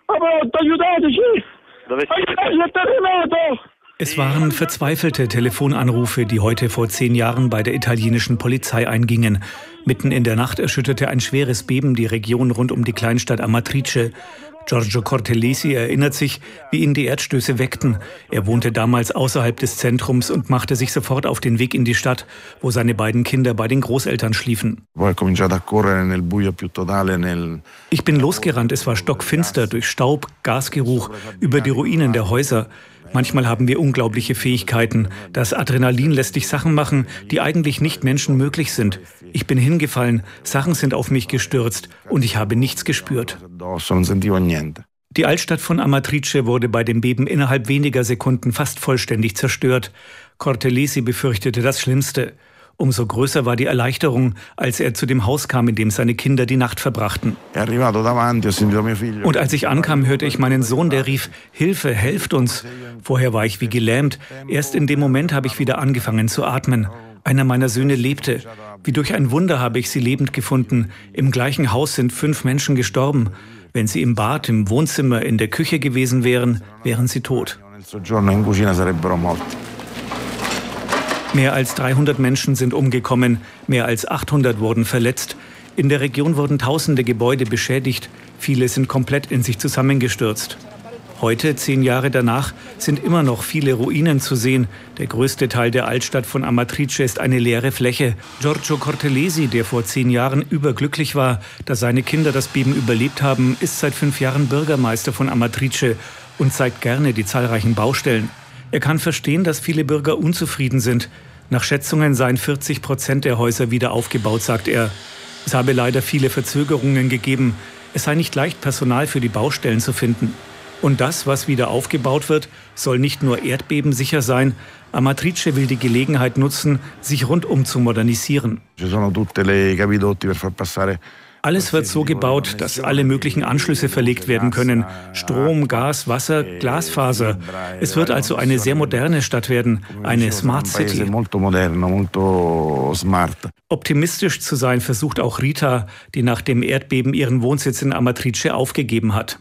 [SPEAKER 10] Es waren verzweifelte Telefonanrufe, die heute vor zehn Jahren bei der italienischen Polizei eingingen. Mitten in der Nacht erschütterte ein schweres Beben die Region rund um die Kleinstadt Amatrice. Giorgio Cortellesi erinnert sich, wie ihn die Erdstöße weckten. Er wohnte damals außerhalb des Zentrums und machte sich sofort auf den Weg in die Stadt, wo seine beiden Kinder bei den Großeltern schliefen. Ich bin losgerannt, es war stockfinster, durch Staub, Gasgeruch, über die Ruinen der Häuser. Manchmal haben wir unglaubliche Fähigkeiten. Das Adrenalin lässt dich Sachen machen, die eigentlich nicht menschenmöglich sind. Ich bin hingefallen, Sachen sind auf mich gestürzt und ich habe nichts gespürt. Die Altstadt von Amatrice wurde bei dem Beben innerhalb weniger Sekunden fast vollständig zerstört. Cortellesi befürchtete das Schlimmste. Umso größer war die Erleichterung, als er zu dem Haus kam, in dem seine Kinder die Nacht verbrachten. Und als ich ankam, hörte ich meinen Sohn, der rief, »Hilfe, helft uns!« Vorher war ich wie gelähmt. Erst in dem Moment habe ich wieder angefangen zu atmen. Einer meiner Söhne lebte. Wie durch ein Wunder habe ich sie lebend gefunden. Im gleichen Haus sind fünf Menschen gestorben. Wenn sie im Bad, im Wohnzimmer, in der Küche gewesen wären, wären sie tot. Mehr als dreihundert Menschen sind umgekommen, mehr als achthundert wurden verletzt. In der Region wurden tausende Gebäude beschädigt, viele sind komplett in sich zusammengestürzt. Heute, zehn Jahre danach, sind immer noch viele Ruinen zu sehen. Der größte Teil der Altstadt von Amatrice ist eine leere Fläche. Giorgio Cortellesi, der vor zehn Jahren überglücklich war, dass seine Kinder das Beben überlebt haben, ist seit fünf Jahren Bürgermeister von Amatrice und zeigt gerne die zahlreichen Baustellen. Er kann verstehen, dass viele Bürger unzufrieden sind. Nach Schätzungen seien vierzig Prozent der Häuser wieder aufgebaut, sagt er. Es habe leider viele Verzögerungen gegeben. Es sei nicht leicht, Personal für die Baustellen zu finden. Und das, was wieder aufgebaut wird, soll nicht nur erdbebensicher sein. Amatrice will die Gelegenheit nutzen, sich rundum zu modernisieren. Alles wird so gebaut, dass alle möglichen Anschlüsse verlegt werden können. Strom, Gas, Wasser, Glasfaser. Es wird also eine sehr moderne Stadt werden, eine Smart City. Optimistisch zu sein versucht auch Rita, die nach dem Erdbeben ihren Wohnsitz in Amatrice aufgegeben hat.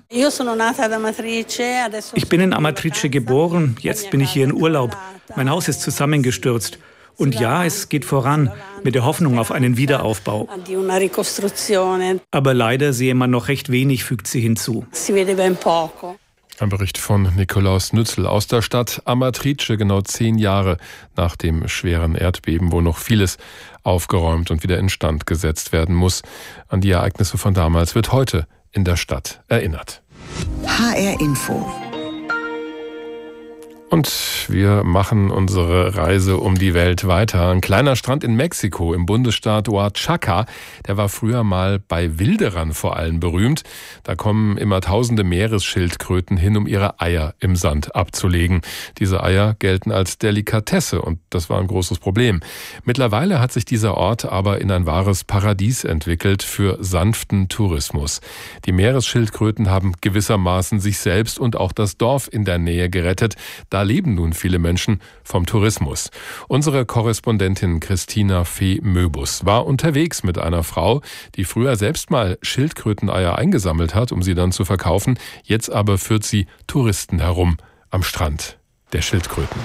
[SPEAKER 10] Ich bin in Amatrice geboren, jetzt bin ich hier in Urlaub. Mein Haus ist zusammengestürzt. Und ja, es geht voran, mit der Hoffnung auf einen Wiederaufbau. Aber leider sehe man noch recht wenig, fügt sie hinzu.
[SPEAKER 4] Ein Bericht von Nikolaus Nützel aus der Stadt Amatrice, genau zehn Jahre nach dem schweren Erdbeben, wo noch vieles aufgeräumt und wieder instand gesetzt werden muss. An die Ereignisse von damals wird heute in der Stadt erinnert.
[SPEAKER 5] H R Info.
[SPEAKER 4] Und wir machen unsere Reise um die Welt weiter. Ein kleiner Strand in Mexiko im Bundesstaat Oaxaca, der war früher mal bei Wilderern vor allem berühmt. Da kommen immer tausende Meeresschildkröten hin, um ihre Eier im Sand abzulegen. Diese Eier gelten als Delikatesse und das war ein großes Problem. Mittlerweile hat sich dieser Ort aber in ein wahres Paradies entwickelt für sanften Tourismus. Die Meeresschildkröten haben gewissermaßen sich selbst und auch das Dorf in der Nähe gerettet. Da leben nun viele Menschen vom Tourismus. Unsere Korrespondentin Christina Fee Möbus war unterwegs mit einer Frau, die früher selbst mal Schildkröteneier eingesammelt hat, um sie dann zu verkaufen. Jetzt aber führt sie Touristen herum am Strand der Schildkröten.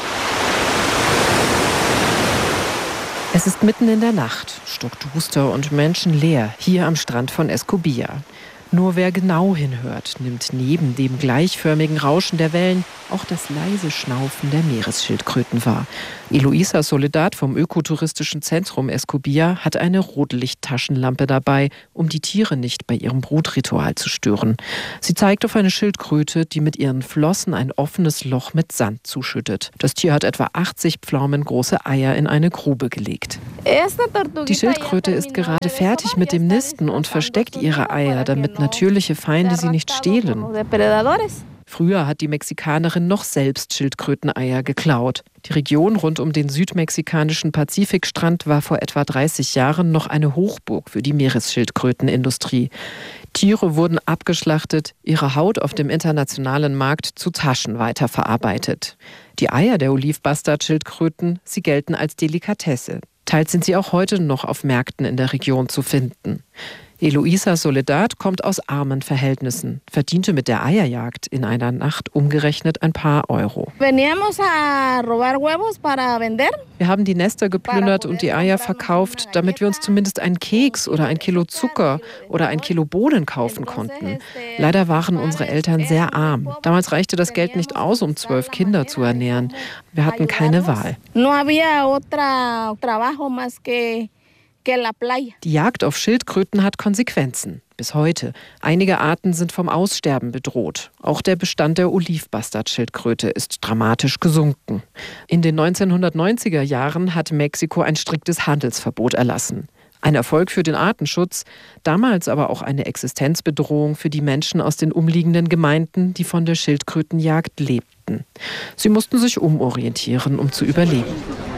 [SPEAKER 7] Es ist mitten in der Nacht, stockduster und menschenleer hier am Strand von Escobilla. Nur wer genau hinhört, nimmt neben dem gleichförmigen Rauschen der Wellen auch das leise Schnaufen der Meeresschildkröten wahr. Eloisa Soledad vom ökotouristischen Zentrum Escobilla hat eine Rotlichttaschenlampe dabei, um die Tiere nicht bei ihrem Brutritual zu stören. Sie zeigt auf eine Schildkröte, die mit ihren Flossen ein offenes Loch mit Sand zuschüttet. Das Tier hat etwa achtzig pflaumengroße Eier in eine Grube gelegt. Die Schildkröte ist gerade fertig mit dem Nisten und versteckt ihre Eier, damit natürliche Feinde sie nicht stehlen. Früher hat die Mexikanerin noch selbst Schildkröteneier geklaut. Die Region rund um den südmexikanischen Pazifikstrand war vor etwa dreißig Jahren noch eine Hochburg für die Meeresschildkrötenindustrie. Tiere wurden abgeschlachtet, ihre Haut auf dem internationalen Markt zu Taschen weiterverarbeitet. Die Eier der Olive-Bastard-Schildkröten, sie gelten als Delikatesse. Teils sind sie auch heute noch auf Märkten in der Region zu finden. Eloisa Soledad kommt aus armen Verhältnissen, verdiente mit der Eierjagd in einer Nacht umgerechnet ein paar Euro. Wir haben die Nester geplündert und die Eier verkauft, damit wir uns zumindest einen Keks oder ein Kilo Zucker oder ein Kilo Bohnen kaufen konnten. Leider waren unsere Eltern sehr arm. Damals reichte das Geld nicht aus, um zwölf Kinder zu ernähren. Wir hatten keine Wahl. Die Jagd auf Schildkröten hat Konsequenzen. Bis heute. Einige Arten sind vom Aussterben bedroht. Auch der Bestand der Olive-Bastard-Schildkröte ist dramatisch gesunken. In den neunzehnhundertneunziger Jahren hat Mexiko ein striktes Handelsverbot erlassen. Ein Erfolg für den Artenschutz, damals aber auch eine Existenzbedrohung für die Menschen aus den umliegenden Gemeinden, die von der Schildkrötenjagd lebten. Sie mussten sich umorientieren, um zu überleben.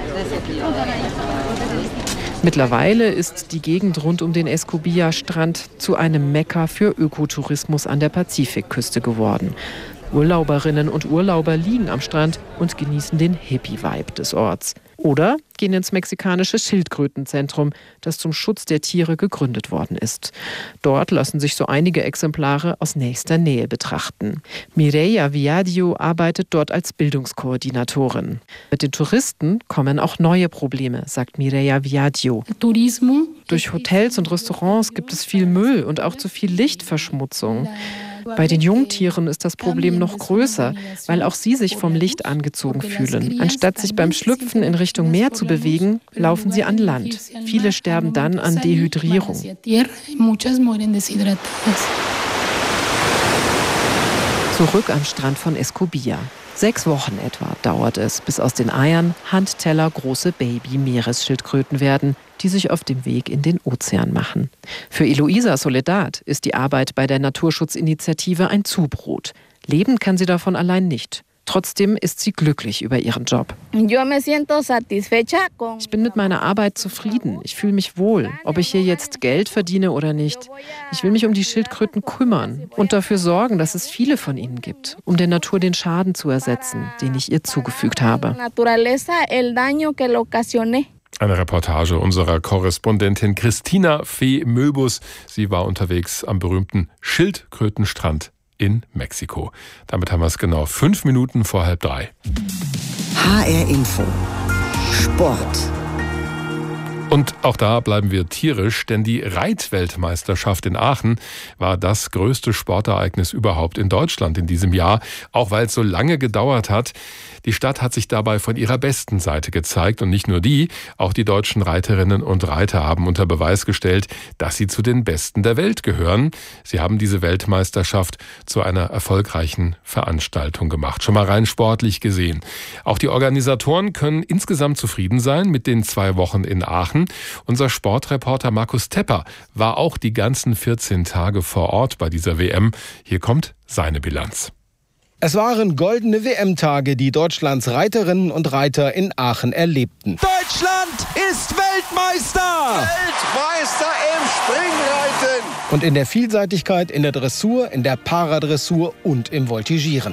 [SPEAKER 7] Mittlerweile ist die Gegend rund um den Escobilla-Strand zu einem Mekka für Ökotourismus an der Pazifikküste geworden. Urlauberinnen und Urlauber liegen am Strand und genießen den Hippie-Vibe des Orts. Oder gehen ins mexikanische Schildkrötenzentrum, das zum Schutz der Tiere gegründet worden ist. Dort lassen sich so einige Exemplare aus nächster Nähe betrachten. Mireia Viadio arbeitet dort als Bildungskoordinatorin. Mit den Touristen kommen auch neue Probleme, sagt Mireia Viadio. Durch Hotels und Restaurants gibt es viel Müll und auch zu viel Lichtverschmutzung. Bei den Jungtieren ist das Problem noch größer, weil auch sie sich vom Licht angezogen fühlen. Anstatt sich beim Schlüpfen in Richtung Meer zu bewegen, laufen sie an Land. Viele sterben dann an Dehydrierung. Zurück am Strand von Escobilla. Sechs Wochen etwa dauert es, bis aus den Eiern Handteller große Baby-Meeresschildkröten werden, die sich auf dem Weg in den Ozean machen. Für Eloisa Soledad ist die Arbeit bei der Naturschutzinitiative ein Zubrot. Leben kann sie davon allein nicht. Trotzdem ist sie glücklich über ihren Job. Ich bin mit meiner Arbeit zufrieden. Ich fühle mich wohl, ob ich hier jetzt Geld verdiene oder nicht. Ich will mich um die Schildkröten kümmern und dafür sorgen, dass es viele von ihnen gibt, um der Natur den Schaden zu ersetzen, den ich ihr zugefügt habe.
[SPEAKER 4] Eine Reportage unserer Korrespondentin Christina Fee Möbus. Sie war unterwegs am berühmten Schildkrötenstrand in Mexiko. Damit haben wir es genau fünf Minuten vor halb drei.
[SPEAKER 5] H R Info. Sport.
[SPEAKER 4] Und auch da bleiben wir tierisch, denn die Reitweltmeisterschaft in Aachen war das größte Sportereignis überhaupt in Deutschland in diesem Jahr, auch weil es so lange gedauert hat. Die Stadt hat sich dabei von ihrer besten Seite gezeigt und nicht nur die, auch die deutschen Reiterinnen und Reiter haben unter Beweis gestellt, dass sie zu den Besten der Welt gehören. Sie haben diese Weltmeisterschaft zu einer erfolgreichen Veranstaltung gemacht, schon mal rein sportlich gesehen. Auch die Organisatoren können insgesamt zufrieden sein mit den zwei Wochen in Aachen. Unser Sportreporter Markus Tepper war auch die ganzen vierzehn Tage vor Ort bei dieser W M. Hier kommt seine Bilanz.
[SPEAKER 11] Es waren goldene W M-Tage, die Deutschlands Reiterinnen und Reiter in Aachen erlebten.
[SPEAKER 12] Deutschland ist Weltmeister! Weltmeister im Springreiten!
[SPEAKER 11] Und in der Vielseitigkeit, in der Dressur, in der Paradressur und im Voltigieren.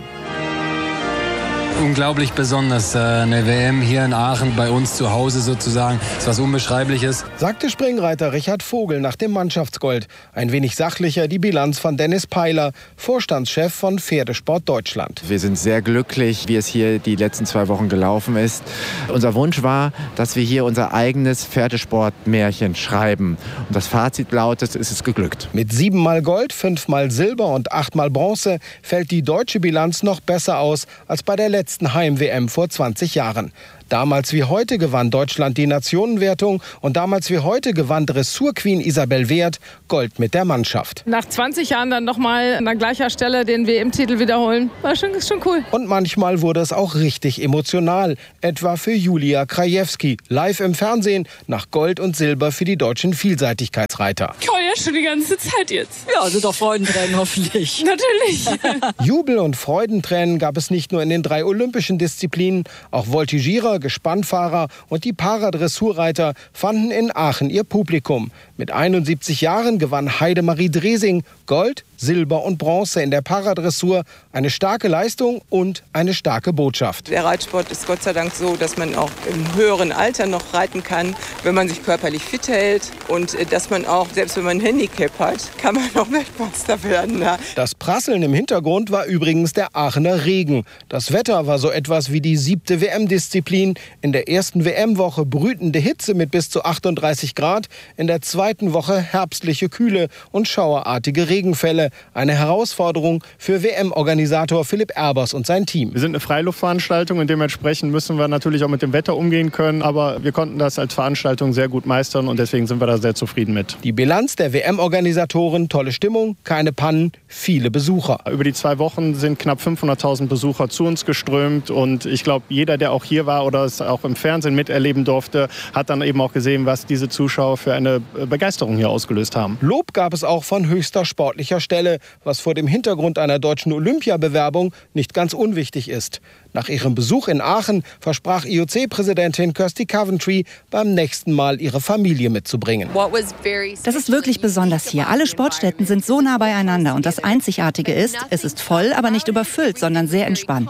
[SPEAKER 13] Unglaublich besonders, eine W M hier in Aachen, bei uns zu Hause sozusagen, ist was Unbeschreibliches.
[SPEAKER 11] Sagte Springreiter Richard Vogel nach dem Mannschaftsgold. Ein wenig sachlicher die Bilanz von Dennis Peiler, Vorstandschef von Pferdesport Deutschland.
[SPEAKER 24] Wir sind sehr glücklich, wie es hier die letzten zwei Wochen gelaufen ist. Unser Wunsch war, dass wir hier unser eigenes Pferdesportmärchen schreiben. Und das Fazit lautet, es ist geglückt.
[SPEAKER 11] Mit siebenmal Gold, fünfmal Silber und achtmal Bronze fällt die deutsche Bilanz noch besser aus als bei der letzten Heim-W M vor zwanzig Jahren. Damals wie heute gewann Deutschland die Nationenwertung und damals wie heute gewann Dressurqueen Isabel Wert Gold mit der Mannschaft.
[SPEAKER 25] Nach zwanzig Jahren dann nochmal an gleicher Stelle den W M-Titel wiederholen, war schon, ist schon cool.
[SPEAKER 11] Und manchmal wurde es auch richtig emotional, etwa für Julia Krajewski, live im Fernsehen nach Gold und Silber für die deutschen Vielseitigkeitsreiter.
[SPEAKER 25] Ich heule ja schon die ganze Zeit jetzt.
[SPEAKER 26] Ja, sind doch Freudentränen hoffentlich.
[SPEAKER 25] Natürlich.
[SPEAKER 11] Jubel und Freudentränen gab es nicht nur in den drei olympischen Disziplinen, auch Voltigierer, Gespannfahrer und die Paradressurreiter fanden in Aachen ihr Publikum. Mit einundsiebzig Jahren gewann Heidemarie Dresing Gold, Silber und Bronze in der Paradressur. Eine starke Leistung und eine starke Botschaft.
[SPEAKER 27] Der Reitsport ist Gott sei Dank so, dass man auch im höheren Alter noch reiten kann, wenn man sich körperlich fit hält. Und dass man auch, selbst wenn man ein Handicap hat, kann man auch Weltmeister werden.
[SPEAKER 11] Das Prasseln im Hintergrund war übrigens der Aachener Regen. Das Wetter war so etwas wie die siebte W M-Disziplin. In der ersten W M-Woche brütende Hitze mit bis zu achtunddreißig Grad. In der zweiten Woche herbstliche Kühle und schauerartige Regenfälle. Eine Herausforderung für W M-Organisator Philipp Erbers und sein Team.
[SPEAKER 28] Wir sind eine Freiluftveranstaltung und dementsprechend müssen wir natürlich auch mit dem Wetter umgehen können. Aber wir konnten das als Veranstaltung sehr gut meistern und deswegen sind wir da sehr zufrieden mit.
[SPEAKER 11] Die Bilanz der W M-Organisatoren, tolle Stimmung, keine Pannen, viele Besucher.
[SPEAKER 28] Über die zwei Wochen sind knapp fünfhunderttausend Besucher zu uns geströmt und ich glaube, jeder, der auch hier war oder es auch im Fernsehen miterleben durfte, hat dann eben auch gesehen, was diese Zuschauer für eine Begeisterung hier ausgelöst haben.
[SPEAKER 11] Lob gab es auch von höchster sportlicher Stelle, was vor dem Hintergrund einer deutschen Olympiabewerbung nicht ganz unwichtig ist. Nach ihrem Besuch in Aachen versprach I O C-Präsidentin Kirsty Coventry, beim nächsten Mal ihre Familie mitzubringen.
[SPEAKER 29] Das ist wirklich besonders hier. Alle Sportstätten sind so nah beieinander und das Einzigartige ist, es ist voll, aber nicht überfüllt, sondern sehr entspannt.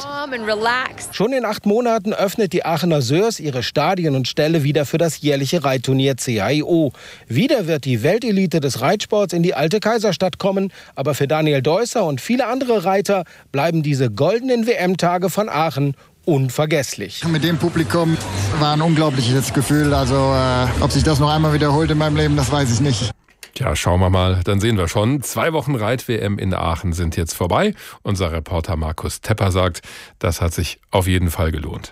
[SPEAKER 11] Schon in acht Monaten öffnet die Aachener Sörs ihre Stadien und Ställe wieder für das jährliche Reitturnier C H I O. Wieder wird die Weltelite des Reitsports in die alte Kaiserstadt kommen, aber für Daniel Deusser und viele andere Reiter bleiben diese goldenen W M-Tage von Aachen unvergesslich.
[SPEAKER 30] Mit dem Publikum war ein unglaubliches Gefühl. Also äh, ob sich das noch einmal wiederholt in meinem Leben, das weiß ich nicht.
[SPEAKER 4] Tja, schauen wir mal, dann sehen wir schon. Zwei Wochen Reit-W M in Aachen sind jetzt vorbei. Unser Reporter Markus Tepper sagt, das hat sich auf jeden Fall gelohnt.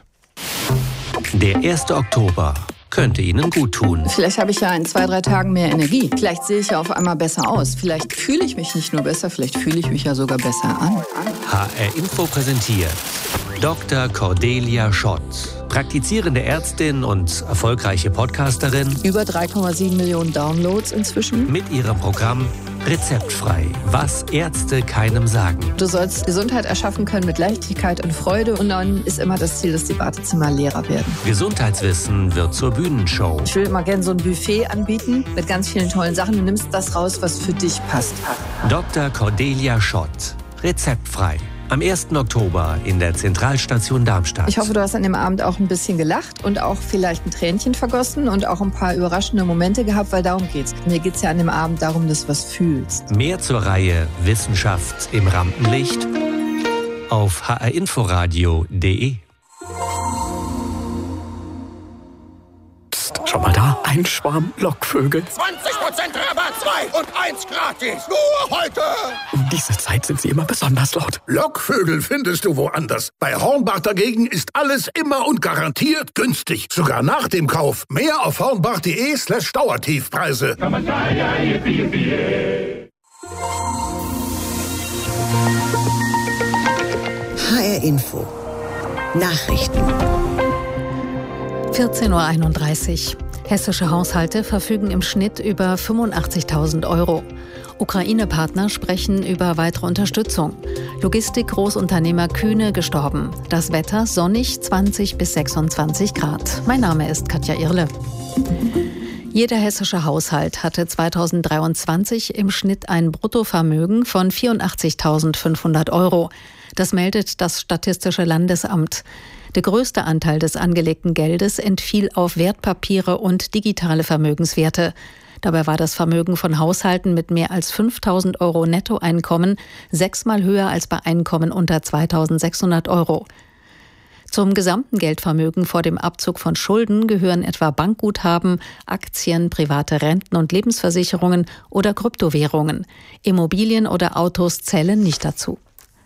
[SPEAKER 31] Der erste Oktober könnte Ihnen gut tun.
[SPEAKER 32] Vielleicht habe ich ja in zwei, drei Tagen mehr Energie. Vielleicht sehe ich ja auf einmal besser aus. Vielleicht fühle ich mich nicht nur besser, vielleicht fühle ich mich ja sogar besser an.
[SPEAKER 31] H R Info präsentiert Doktor Cordelia Schott. Praktizierende Ärztin und erfolgreiche Podcasterin.
[SPEAKER 32] Über drei Komma sieben Millionen Downloads inzwischen.
[SPEAKER 31] Mit ihrem Programm Rezeptfrei, was Ärzte keinem sagen.
[SPEAKER 32] Du sollst Gesundheit erschaffen können mit Leichtigkeit und Freude. Und dann ist immer das Ziel, dass die Wartezimmer leerer werden.
[SPEAKER 31] Gesundheitswissen wird zur Bühnenshow.
[SPEAKER 32] Ich will immer gerne so ein Buffet anbieten mit ganz vielen tollen Sachen. Du nimmst das raus, was für dich passt.
[SPEAKER 31] Doktor Cordelia Schott. Rezeptfrei. Am ersten Oktober in der Zentralstation Darmstadt.
[SPEAKER 32] Ich hoffe, du hast an dem Abend auch ein bisschen gelacht und auch vielleicht ein Tränchen vergossen und auch ein paar überraschende Momente gehabt, weil darum geht's. Mir geht's ja an dem Abend darum, dass du was fühlst.
[SPEAKER 31] Mehr zur Reihe Wissenschaft im Rampenlicht auf h r inforadio punkt d e.
[SPEAKER 1] Schau mal da, ein Schwarm Lockvögel.
[SPEAKER 12] zwanzig Prozent Rabatt, zwei und eins gratis. Nur heute.
[SPEAKER 1] Um diese Zeit sind sie immer besonders laut.
[SPEAKER 12] Lockvögel findest du woanders. Bei Hornbach dagegen ist alles immer und garantiert günstig. Sogar nach dem Kauf. Mehr auf hornbach.de slash Dauertiefpreise.
[SPEAKER 5] H R Info. Nachrichten.
[SPEAKER 2] vierzehn Uhr einunddreißig. Hessische Haushalte verfügen im Schnitt über fünfundachtzigtausend Euro. Ukraine-Partner sprechen über weitere Unterstützung. Logistik-Großunternehmer Kühne gestorben. Das Wetter sonnig, zwanzig bis sechsundzwanzig Grad. Mein Name ist Katja Irle. Jeder hessische Haushalt hatte zweitausenddreiundzwanzig im Schnitt ein Bruttovermögen von vierundachtzigtausendfünfhundert Euro. Das meldet das Statistische Landesamt. Der größte Anteil des angelegten Geldes entfiel auf Wertpapiere und digitale Vermögenswerte. Dabei war das Vermögen von Haushalten mit mehr als fünftausend Euro Nettoeinkommen sechsmal höher als bei Einkommen unter zweitausendsechshundert Euro. Zum gesamten Geldvermögen vor dem Abzug von Schulden gehören etwa Bankguthaben, Aktien, private Renten- und Lebensversicherungen oder Kryptowährungen. Immobilien oder Autos zählen nicht dazu.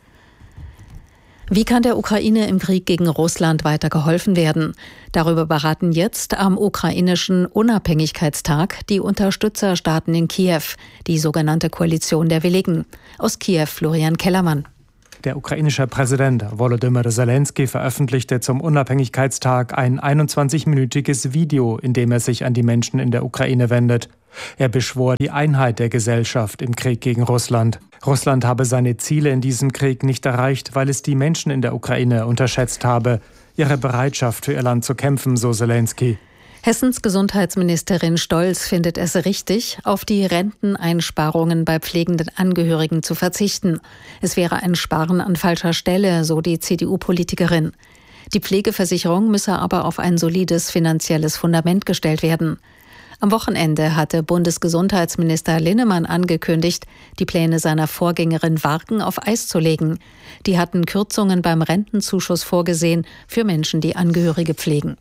[SPEAKER 2] Wie kann der Ukraine im Krieg gegen Russland weiter geholfen werden? Darüber beraten jetzt am ukrainischen Unabhängigkeitstag die Unterstützerstaaten in Kiew, die sogenannte Koalition der Willigen. Aus Kiew Florian Kellermann.
[SPEAKER 14] Der ukrainische Präsident Volodymyr Zelensky veröffentlichte zum Unabhängigkeitstag ein einundzwanzigminütiges Video, in dem er sich an die Menschen in der Ukraine wendet. Er beschwor die Einheit der Gesellschaft im Krieg gegen Russland. Russland habe seine Ziele in diesem Krieg nicht erreicht, weil es die Menschen in der Ukraine unterschätzt habe. Ihre Bereitschaft für ihr Land zu kämpfen, so Zelensky.
[SPEAKER 2] Hessens Gesundheitsministerin Stolz findet es richtig, auf die Renteneinsparungen bei pflegenden Angehörigen zu verzichten. Es wäre ein Sparen an falscher Stelle, so die C D U-Politikerin. Die Pflegeversicherung müsse aber auf ein solides finanzielles Fundament gestellt werden. Am Wochenende hatte Bundesgesundheitsminister Linnemann angekündigt, die Pläne seiner Vorgängerin Warken auf Eis zu legen. Die hatten Kürzungen beim Rentenzuschuss vorgesehen für Menschen, die Angehörige pflegen.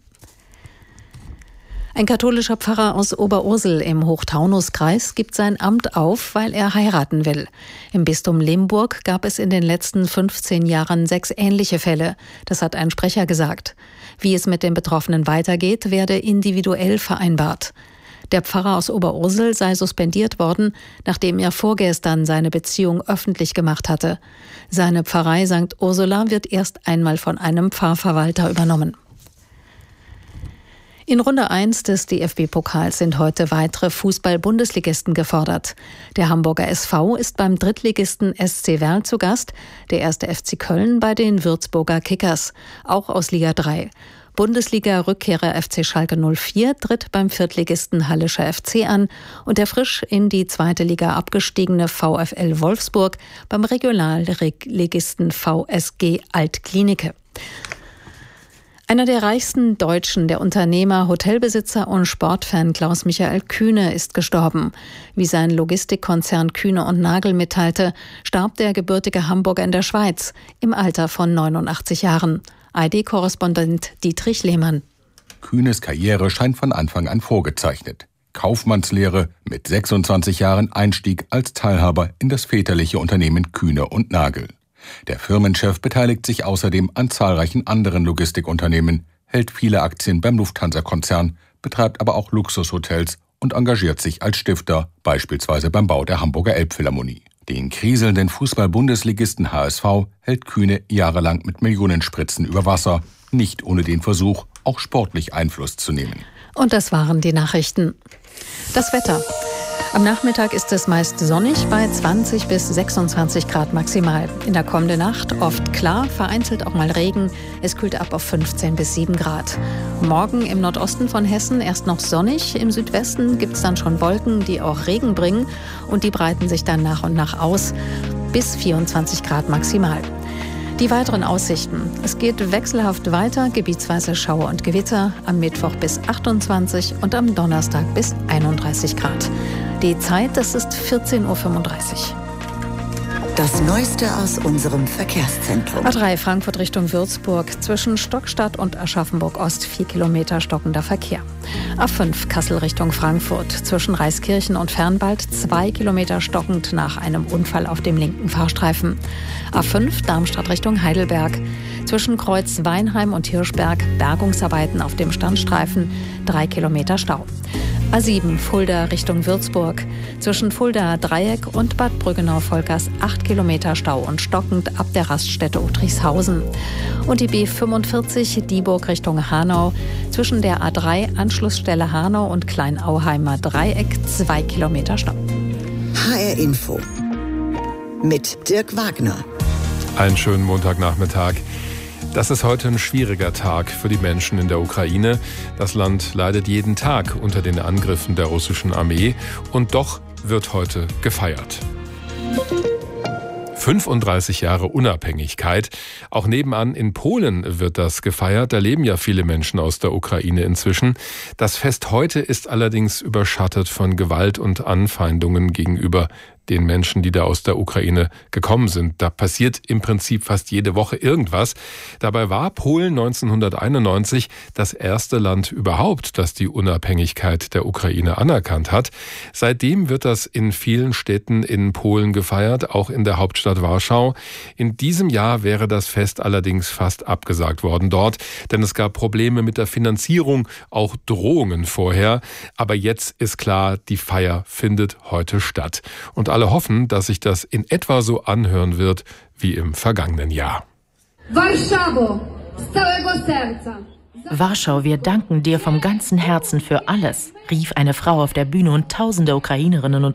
[SPEAKER 2] Ein katholischer Pfarrer aus Oberursel im Hochtaunuskreis gibt sein Amt auf, weil er heiraten will. Im Bistum Limburg gab es in den letzten fünfzehn Jahren sechs ähnliche Fälle. Das hat ein Sprecher gesagt. Wie es mit den Betroffenen weitergeht, werde individuell vereinbart. Der Pfarrer aus Oberursel sei suspendiert worden, nachdem er vorgestern seine Beziehung öffentlich gemacht hatte. Seine Pfarrei Sankt Ursula wird erst einmal von einem Pfarrverwalter übernommen. In Runde eins des D F B-Pokals sind heute weitere Fußball-Bundesligisten gefordert. Der Hamburger S V ist beim Drittligisten S C Verl zu Gast, der erste F C Köln bei den Würzburger Kickers, auch aus Liga drei. Bundesliga-Rückkehrer F C Schalke null vier tritt beim Viertligisten Hallischer F C an und der frisch in die zweite Liga abgestiegene VfL Wolfsburg beim Regionalligisten V S G Altklinike. Einer der reichsten Deutschen, der Unternehmer, Hotelbesitzer und Sportfan Klaus-Michael Kühne ist gestorben. Wie sein Logistikkonzern Kühne und Nagel mitteilte, starb der gebürtige Hamburger in der Schweiz im Alter von neunundachtzig Jahren. A R D-Korrespondent Dietrich Lehmann.
[SPEAKER 3] Kühnes Karriere scheint von Anfang an vorgezeichnet. Kaufmannslehre, mit sechsundzwanzig Jahren Einstieg als Teilhaber in das väterliche Unternehmen Kühne und Nagel. Der Firmenchef beteiligt sich außerdem an zahlreichen anderen Logistikunternehmen, hält viele Aktien beim Lufthansa-Konzern, betreibt aber auch Luxushotels und engagiert sich als Stifter, beispielsweise beim Bau der Hamburger Elbphilharmonie. Den kriselnden Fußball-Bundesligisten H S V hält Kühne jahrelang mit Millionenspritzen über Wasser, nicht ohne den Versuch, auch sportlich Einfluss zu nehmen.
[SPEAKER 2] Und das waren die Nachrichten. Das Wetter. Am Nachmittag ist es meist sonnig bei zwanzig bis sechsundzwanzig Grad maximal. In der kommenden Nacht oft klar, vereinzelt auch mal Regen. Es kühlt ab auf fünfzehn bis sieben Grad. Morgen im Nordosten von Hessen erst noch sonnig. Im Südwesten gibt es dann schon Wolken, die auch Regen bringen. Und die breiten sich dann nach und nach aus. Bis vierundzwanzig Grad maximal. Die weiteren Aussichten. Es geht wechselhaft weiter, gebietsweise Schauer und Gewitter. Am Mittwoch bis achtundzwanzig und am Donnerstag bis einunddreißig Grad. Die Zeit, das ist vierzehn Uhr fünfunddreißig.
[SPEAKER 5] Das Neueste aus unserem Verkehrszentrum.
[SPEAKER 2] A drei Frankfurt Richtung Würzburg. Zwischen Stockstadt und Aschaffenburg-Ost vier Kilometer stockender Verkehr. A fünf Kassel Richtung Frankfurt. Zwischen Reiskirchen und Fernwald zwei Kilometer stockend nach einem Unfall auf dem linken Fahrstreifen. A fünf Darmstadt Richtung Heidelberg. Zwischen Kreuz Weinheim und Hirschberg Bergungsarbeiten auf dem Standstreifen. Drei Kilometer Stau. A sieben Fulda Richtung Würzburg. Zwischen Fulda Dreieck und Bad Brüggenau-Volkers acht Kilometer Stau und stockend ab der Raststätte Utrichshausen. Und die B fünfundvierzig Dieburg Richtung Hanau. Zwischen der A drei Anschlussstelle Hanau und Kleinauheimer Dreieck zwei Kilometer Stau.
[SPEAKER 5] H R Info mit Dirk Wagner.
[SPEAKER 4] Einen schönen Montagnachmittag. Das ist heute ein schwieriger Tag für die Menschen in der Ukraine. Das Land leidet jeden Tag unter den Angriffen der russischen Armee. Und doch wird heute gefeiert. fünfunddreißig Jahre Unabhängigkeit. Auch nebenan in Polen wird das gefeiert. Da leben ja viele Menschen aus der Ukraine inzwischen. Das Fest heute ist allerdings überschattet von Gewalt und Anfeindungen gegenüber den Menschen, die da aus der Ukraine gekommen sind. Da passiert im Prinzip fast jede Woche irgendwas. Dabei war Polen neunzehnhunderteinundneunzig das erste Land überhaupt, das die Unabhängigkeit der Ukraine anerkannt hat. Seitdem wird das in vielen Städten in Polen gefeiert, auch in der Hauptstadt Warschau. In diesem Jahr wäre das Fest allerdings fast abgesagt worden dort, denn es gab Probleme mit der Finanzierung, auch Drohungen vorher. Aber jetzt ist klar, die Feier findet heute statt. Und alle hoffen, dass sich das in etwa so anhören wird wie im vergangenen Jahr.
[SPEAKER 6] Warschau, wir danken dir vom ganzen Herzen für alles, rief eine Frau auf der Bühne und tausende Ukrainerinnen und